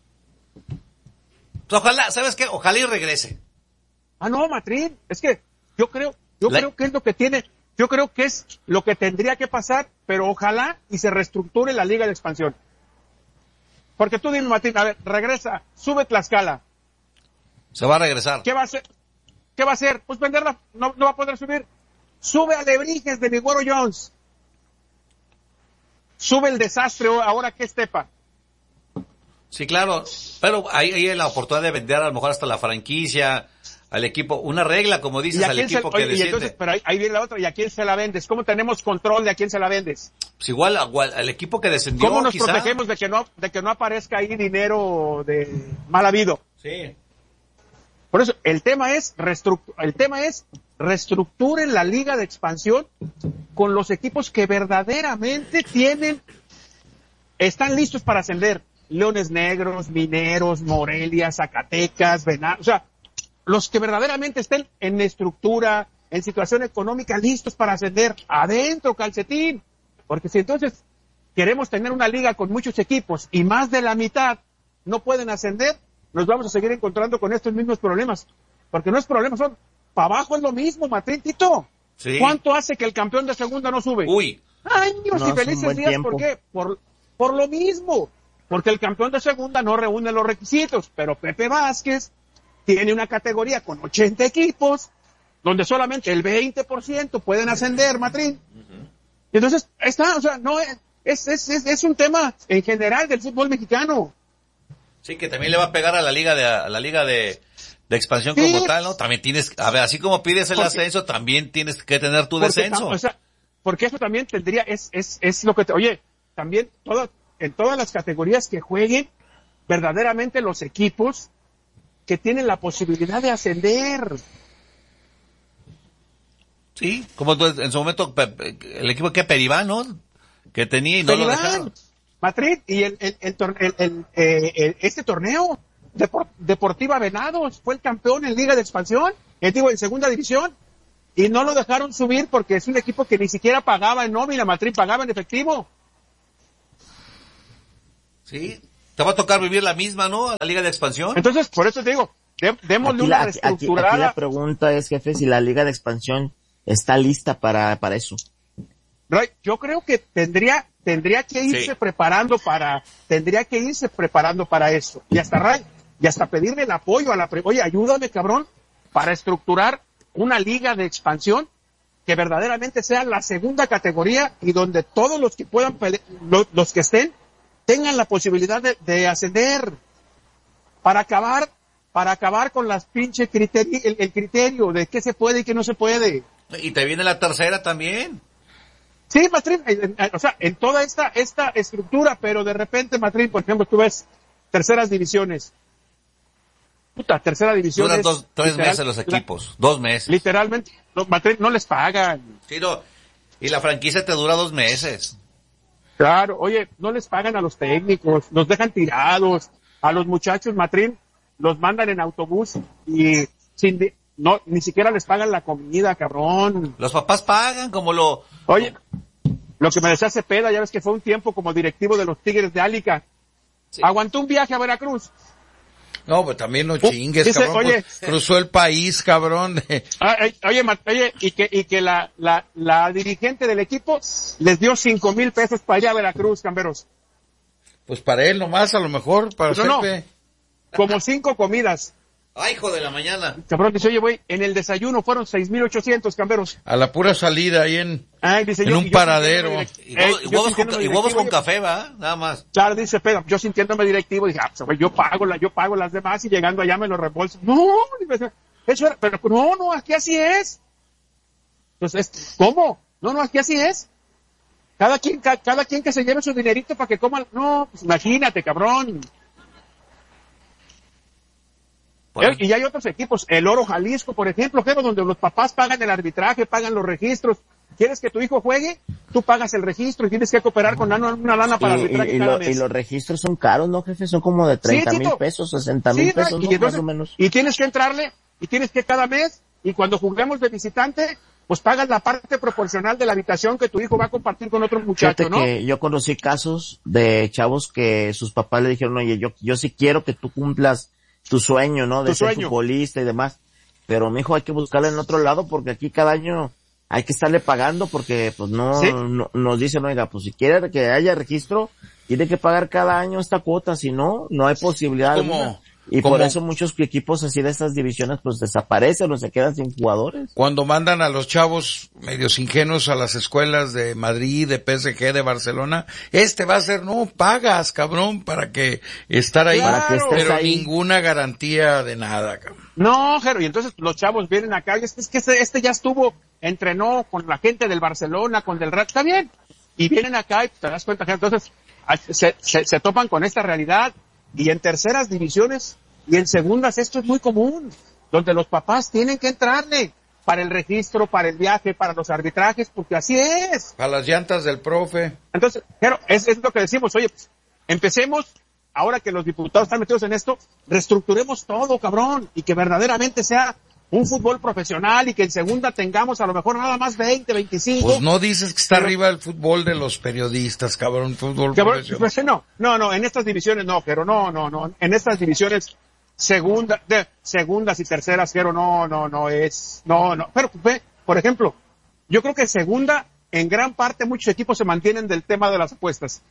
Pues ojalá, ¿sabes qué? Ojalá y regrese. Ah, no, Matrín, es que yo creo, yo La... creo que es lo que tiene, yo creo que es lo que tendría que pasar, pero ojalá y se reestructure la Liga de Expansión. Porque tú dime, Matrín, a ver, regresa, sube Tlaxcala. Se va a regresar. ¿Qué va a hacer? ¿Qué va a hacer? Pues venderla, no, no va a poder subir. Sube Alebrijes de mi güero Jones. Sube el desastre ahora que es Tepa. Sí, claro, pero hay, hay la oportunidad de vender a lo mejor hasta la franquicia, al equipo, una regla, como dices, al equipo se, que oye, desciende. Y entonces, pero ahí, ahí viene la otra, ¿y a quién se la vendes? ¿Cómo tenemos control de a quién se la vendes? Pues igual, igual al equipo que descendió, ¿Cómo nos quizá? protegemos de que no, de que no aparezca ahí dinero de mal habido? Sí. Por eso, el tema es, el tema es, reestructuren la Liga de Expansión con los equipos que verdaderamente tienen, están listos para ascender. Leones Negros, Mineros, Morelia, Zacatecas, Venados, o sea, los que verdaderamente estén en estructura, en situación económica, listos para ascender, adentro, calcetín. Porque si entonces queremos tener una liga con muchos equipos y más de la mitad no pueden ascender, nos vamos a seguir encontrando con estos mismos problemas. Porque no es problema, son, para abajo es lo mismo, Matrín, Tito. Sí. ¿Cuánto hace que el campeón de segunda no sube? Uy. Años No, y es un felices buen días, tiempo. ¿por qué? Por, por lo mismo. Porque el campeón de segunda no reúne los requisitos, pero Pepe Vázquez tiene una categoría con ochenta equipos, donde solamente el veinte por ciento pueden ascender, Matrín. Uh-huh. Entonces, está, o sea, no es, es, es, es un tema en general del fútbol mexicano. Sí, que también le va a pegar a la liga de, a la liga de, de expansión sí. como tal, ¿no? También tienes, a ver, así como pides el porque, ascenso, también tienes que tener tu porque, descenso. O sea, porque eso también tendría, es, es, es lo que te, oye, también todo, en todas las categorías que jueguen, verdaderamente los equipos que tienen la posibilidad de ascender. Sí, como tú, en su momento el equipo que Peribán, ¿no? Que tenía y no Peribán, lo dejaron. Madrid, y el, el, el, el, el, eh, el este torneo, Depor, Deportiva Venados, fue el campeón en Liga de Expansión, eh, digo, en Segunda División, y no lo dejaron subir porque es un equipo que ni siquiera pagaba en nómina, Madrid pagaba en efectivo. Sí, te va a tocar vivir la misma, ¿no? La Liga de Expansión. Entonces, por eso te digo, de, démosle Aquí una la, aquí, aquí, reestructurada. aquí la pregunta es, jefe, si la Liga de Expansión está lista para, para eso. Ray, yo creo que tendría, tendría que irse Sí. preparando para, tendría que irse preparando para eso. Y hasta Ray, y hasta pedirle el apoyo a la, pre- oye, ayúdame, cabrón, para estructurar una liga de expansión que verdaderamente sea la segunda categoría y donde todos los que puedan, pele- los, los que estén, tengan la posibilidad de, de ascender. Para acabar, para acabar con las pinche criterio, el, el criterio de qué se puede y qué no se puede. Y te viene la tercera también. Sí, Matrín, eh, eh, o sea, en toda esta esta estructura, pero de repente, Matrín, por ejemplo, tú ves terceras divisiones. Puta, tercera división. Duran es dos, tres literal- meses los equipos. Dos meses. Literalmente, los Matrín no les pagan. Sí, no. Y la franquicia te dura dos meses. Claro, oye, no les pagan a los técnicos, los dejan tirados, a los muchachos, Matrín, los mandan en autobús y sin di- no, ni siquiera les pagan la comida, cabrón. Los papás pagan como lo... Oye, lo que me decía Cepeda, ya ves que fue un tiempo como directivo de los Tigres de Álica. Sí. Aguantó un viaje a Veracruz. No, pues también no chingues, dice, cabrón. oye- pues, cruzó el país, cabrón. Ah, eh, oye, Ma- oye, y que, y que la, la, la dirigente del equipo les dio cinco mil pesos para ir a Veracruz, camberos. Pues para él nomás, a lo mejor, para No, no. hacerte... Como cinco comidas. Ay, hijo de la mañana. Cabrón, dice, oye, güey, en el desayuno fueron seis mil ochocientos, camberos. A la pura salida ahí en... Ay, dice, En yo- un yo paradero. sintiéndome Y direct- huevos, eh, y yo huevos con, sintiéndome y huevos con directivo, café, ¿va? Nada más. Claro, dice Pedro, yo sintiéndome directivo, dije, ah, pues, güey, yo pago la, yo pago las demás y llegando allá me lo reembolso. No, dice, eso era, pero no, no, aquí así es. Entonces, ¿cómo? No, no, aquí así es. Cada quien, ca- cada quien que se lleve su dinerito para que coman. No, pues imagínate, cabrón. Bueno, Eh, Y ya hay otros equipos, el Oro Jalisco, por ejemplo, Jero, donde los papás pagan el arbitraje, pagan los registros. ¿Quieres que tu hijo juegue? Tú pagas el registro y tienes que cooperar con una, una lana para Y, arbitraje y- y cada lo- mes. y los registros son caros, ¿no, jefe? Son como de treinta mil Tito. pesos, sesenta mil Sí, pesos, y ¿no? entonces- Más o menos. Y tienes que entrarle, y tienes que cada mes, y cuando juguemos de visitante, pues pagas la parte proporcional de la habitación que tu hijo va a compartir con otro muchacho, Fíjate ¿no? que yo conocí casos de chavos que sus papás le dijeron, oye, yo, yo sí quiero que tú cumplas tu sueño, ¿no? De Tu ser sueño. futbolista y demás. Pero, mijo, hay que buscarle en otro lado porque aquí cada año hay que estarle pagando porque, pues, no, Sí. no nos dicen, oiga, pues si quiere que haya registro, tiene que pagar cada año esta cuota, si no, no hay posibilidad Como- alguna. Y como- por eso muchos equipos así de estas divisiones, pues, desaparecen o se quedan sin jugadores. Cuando mandan a los chavos medios ingenuos a las escuelas de Madrid, de P S G, de Barcelona, este va a ser, no, pagas, cabrón, para que estar ahí, Para que estés pero ahí. ninguna garantía de nada, cabrón. No, Jero, y entonces los chavos vienen acá, y es, es que este, este ya estuvo, entrenó con la gente del Barcelona, con del Real, está bien, y vienen acá y te das cuenta que entonces a- se, se, se topan con esta realidad, y en terceras divisiones y en segundas esto es muy común, donde los papás tienen que entrarle para el registro, para el viaje, para los arbitrajes, porque así es. A las llantas del profe. Entonces, Jero, es, es lo que decimos, oye, pues, empecemos, ahora que los diputados están metidos en esto, reestructuremos todo, cabrón, y que verdaderamente sea un fútbol profesional y que en segunda tengamos a lo mejor nada más veinte, veinticinco. Pues no dices que está Pero- arriba el fútbol de los periodistas, cabrón, fútbol Cabrón, profesional. pues, no, no, no, en estas divisiones no, pero no, no, no, en estas divisiones segunda, de, segundas y terceras, pero no, no, no es, no, no, pero ve, por ejemplo, yo creo que segunda, en gran parte muchos equipos se mantienen del tema de las apuestas.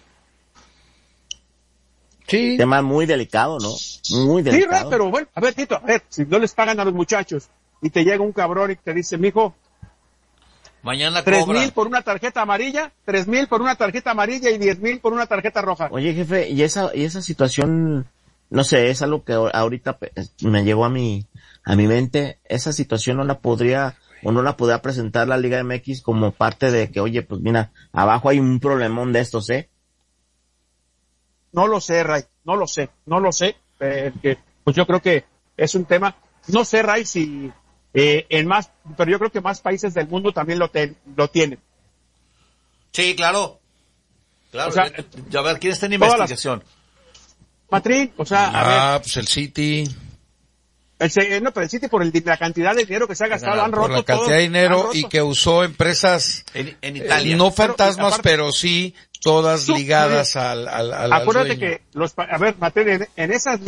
Sí. Tema muy delicado, ¿no? Muy Sí, delicado. Ray, pero bueno, a ver, Tito, a ver, si no les pagan a los muchachos y te llega un cabrón y te dice, mijo, mañana tres cobra. mil por una tarjeta amarilla, tres mil por una tarjeta amarilla y diez mil por una tarjeta roja. Oye, jefe, y esa, y esa situación, no sé, es algo que ahorita pe- me llegó a mi, a mi mente. Esa situación no la podría, o no la podría presentar la Liga M X como parte de que, oye, pues mira, abajo hay un problemón de estos, ¿eh? No lo sé, Ray, no lo sé, no lo sé, eh, que, pues yo creo que es un tema, no sé, Ray, si eh, en más, pero yo creo que más países del mundo también lo, ten, lo tienen. Sí, claro. Claro, O sea, ya, ya, a ver, ¿quién está en todas investigación? Matrín, o sea, a Ah, ver, pues el City. el, se- no, pero el City por el, la cantidad de dinero que se ha gastado, han roto Por la cantidad todo, de dinero han roto. y que usó empresas En, en eh, Italia. no Pero, fantasmas, aparte- pero sí todas Tú- ligadas al, al, al, al Acuérdate dueño. que los, pa- a ver, Matrín, en, en esas